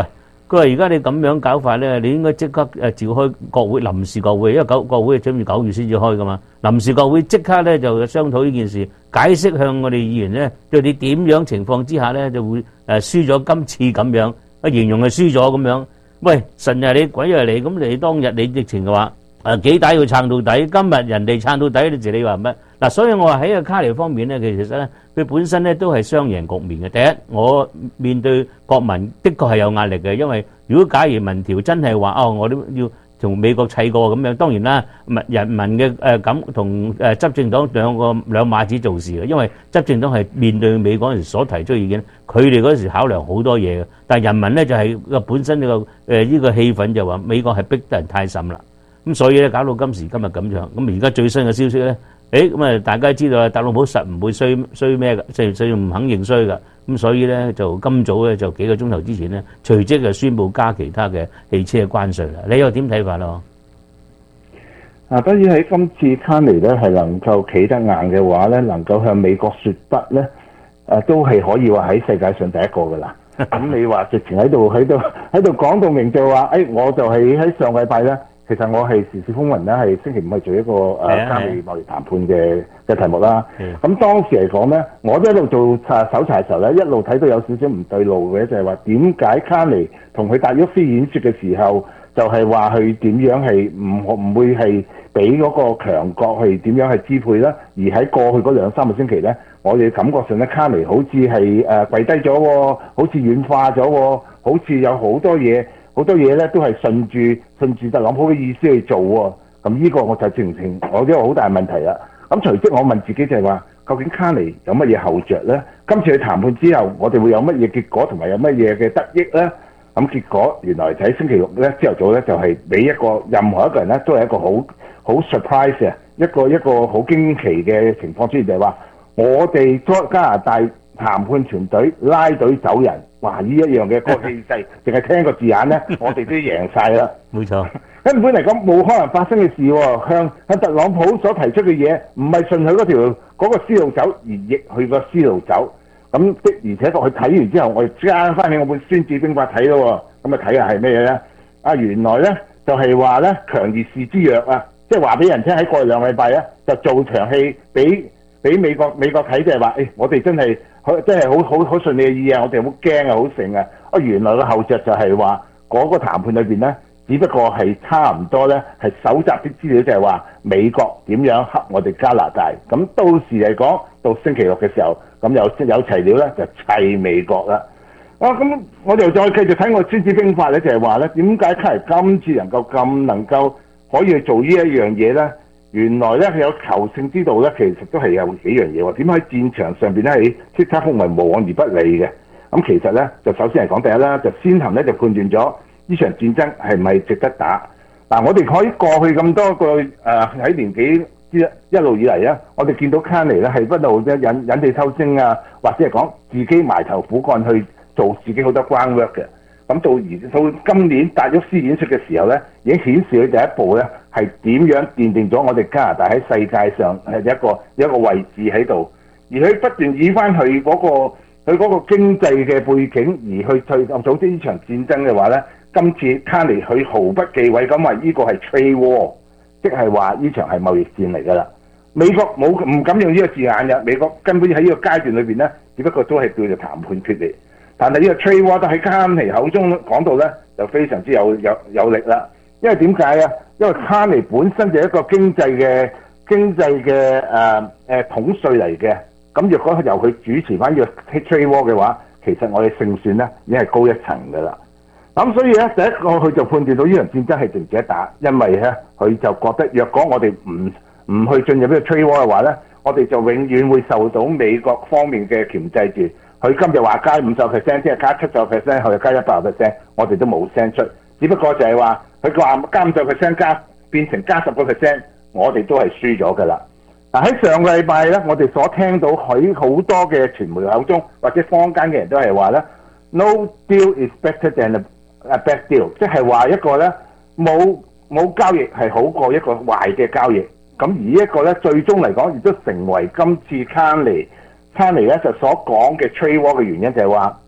佢話而家你咁樣搞法咧，你應該即刻誒召開國會臨時國會，因為九國會準備九月先至開噶嘛。臨時國會即刻咧就商討呢件事，解釋向我哋議員咧，就你點樣情況之下咧就會誒輸咗今次咁樣，啊形容係輸咗咁樣。喂，神又係你，鬼又係你，咁你當日你疫情嘅話誒幾大要撐到底，今日人哋撐到底，你自你話乜？嗱，所以我話喺個卡尼方面咧，其實咧佢本身咧都係雙贏局面嘅。第一，我面對國民的確係有壓力嘅，因為如果假如民調真係話哦，我都要同美國砌過咁樣，當然啦，民人民嘅誒咁同誒執政黨兩個兩碼子做事嘅，因為執政黨係面對美國嗰陣時所提出意見，佢哋嗰時考量好多嘢嘅，但係人民咧就係個本身呢個誒呢個氣氛就話美國係逼得人太甚啦，咁所以咧搞到今時今日咁樣，咁而家最新嘅消息咧。誒咁啊！大家知道啊，特朗普實唔會衰衰咩㗎，衰衰唔肯認衰㗎。咁所以咧，就今早咧就幾個鐘頭之前咧，隨即就宣布加其他嘅汽車嘅關稅啦。你又點睇法咯？ 啊，當然喺今次卡尼咧係能夠企得硬嘅話咧，能夠向美國説不咧，誒都係可以話喺世界上第一個㗎啦。咁你話直情喺度喺度喺度講到明就話，誒我就係喺上個禮拜咧。其實我係時事風雲咧，係星期五係做一個誒加美貿易談判嘅嘅題目啦。咁當時嚟講咧，我都一路做查搜查嘅時候咧，一路睇到有少少唔對路嘅，就係話點解卡尼同佢戴沃斯演説嘅時候，就係話佢點樣係唔唔會係俾嗰個強國係點樣係支配啦？而喺過去嗰兩三個星期咧，我哋感覺上咧卡尼好似係誒跪低咗喎，好似軟化咗喎，好似有好多嘢。好多嘢咧都係順住順住特朗普嘅意思去做喎，咁呢個我就正正我呢個好大問題啦。咁隨即我問自己就係話，究竟卡尼有乜嘢後着咧？今次去談判之後，我哋會有乜嘢結果同埋有乜嘢嘅得益咧？咁結果原來就喺星期六咧朝頭早咧就係俾一個任何一個人咧都係一個好好 surprise 嘅一個一個好驚奇嘅情況出現，就係話我哋加拿大談判團隊拉隊走人。哇！呢一樣嘅個氣勢，淨係聽個字眼咧，我哋都贏晒啦。 冇錯， 根本嚟講冇可能發生嘅事喎。向向特朗普所提出嘅嘢，唔係順佢嗰條嗰個思路走，而逆佢個思路走。咁的而且確，佢睇完之後，我哋加翻起我本《孫子兵法》睇咯。咁啊睇下係咩嘢咧？啊原來咧就係話咧強而示之弱啊，即係話俾人聽喺過去兩個禮拜咧就做場戲俾俾美國美國睇，就係話誒我哋真係。佢真係好好好順利嘅意啊！我哋好驚啊，好盛啊！啊，原來個後著就係話嗰個談判裏邊咧，只不過係差唔多咧，係搜集啲資料，就係話美國點樣恰我哋加拿大。咁到時嚟講，到星期六嘅時候，咁有有齊料咧，就砌美國啦。啊，咁我哋再繼續睇我《孫子兵法》咧，就係話咧，點解卡尼今次能夠咁能夠可以去做呢一樣嘢咧？原來咧佢有求勝之道咧，其實都係有幾樣嘢喎。點解喺戰場上邊咧係叱咤風雲無往而不利嘅？咁其實咧就首先嚟講第一啦，就先行咧就判斷咗呢場戰爭係咪值得打。嗱，我哋可以過去咁多個誒喺年紀之一路以嚟啊，我哋見到卡尼咧係不斷咧引引地偷精啊，或者係講自己埋頭苦幹去做自己好多 groundwork 嘅。咁到而到今年戴沃斯演出嘅時候咧，已經顯示佢第一步咧係點樣奠定咗我哋加拿大喺世界上係一個一個位置喺度，而佢不斷以翻佢嗰個佢嗰個經濟嘅背景而去去組織呢場戰爭嘅話咧，今次卡尼佢毫不忌諱咁話呢個係 trade war，即係話呢場係貿易戰嚟㗎啦。美國冇唔敢用呢個字眼嘅，美國根本喺呢個階段裏邊咧，只不過都係叫做談判決嚟。但係呢個 trade war 都喺卡尼口中講到咧，就非常之有有有力啦。因為點解啊？因為卡尼本身就係一個經濟嘅經濟嘅誒誒統帥嚟嘅。咁若果由佢主持翻呢個 trade war 嘅話，其實我哋勝算咧已經係高一層㗎啦。咁所以咧，第一個佢就判斷到呢場戰爭係值唔值得打，因為咧佢就覺得若果我哋唔唔去進入呢個 trade war 嘅話咧，我哋就永遠會受到美國方面嘅鉗制住。佢今日話加五十 percent， 即係加七十 percent， 後日加一百 percent， 我哋都冇聲出。只不過就係話佢話加五十 percent 加變成加十個 percent， 我哋都係輸咗㗎啦。嗱喺上個禮拜咧，我哋所聽到佢好多嘅傳媒口中或者坊間嘅人都係話咧 ，no deal is better than a bad deal， 即係話一個咧冇冇交易係好過一個壞嘅交易。咁而一個咧最終嚟講亦都成為今次卡尼。卡尼咧就所講嘅 trade war 嘅原因就係話，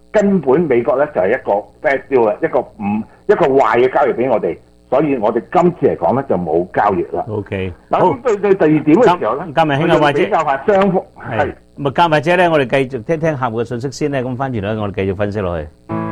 根本美國咧就係一個 bad deal 啦，一個唔一個壞嘅交易俾我哋，所以我哋今次嚟講咧就冇交易啦。 OK， 嗱咁對對第二點嘅時候咧， 嘉文兄啊，或者比較下雙方係。 咁啊，嘉或者咧，我哋繼續聽聽客戶嘅信息先咧，咁翻轉咧，我哋繼續分析落去。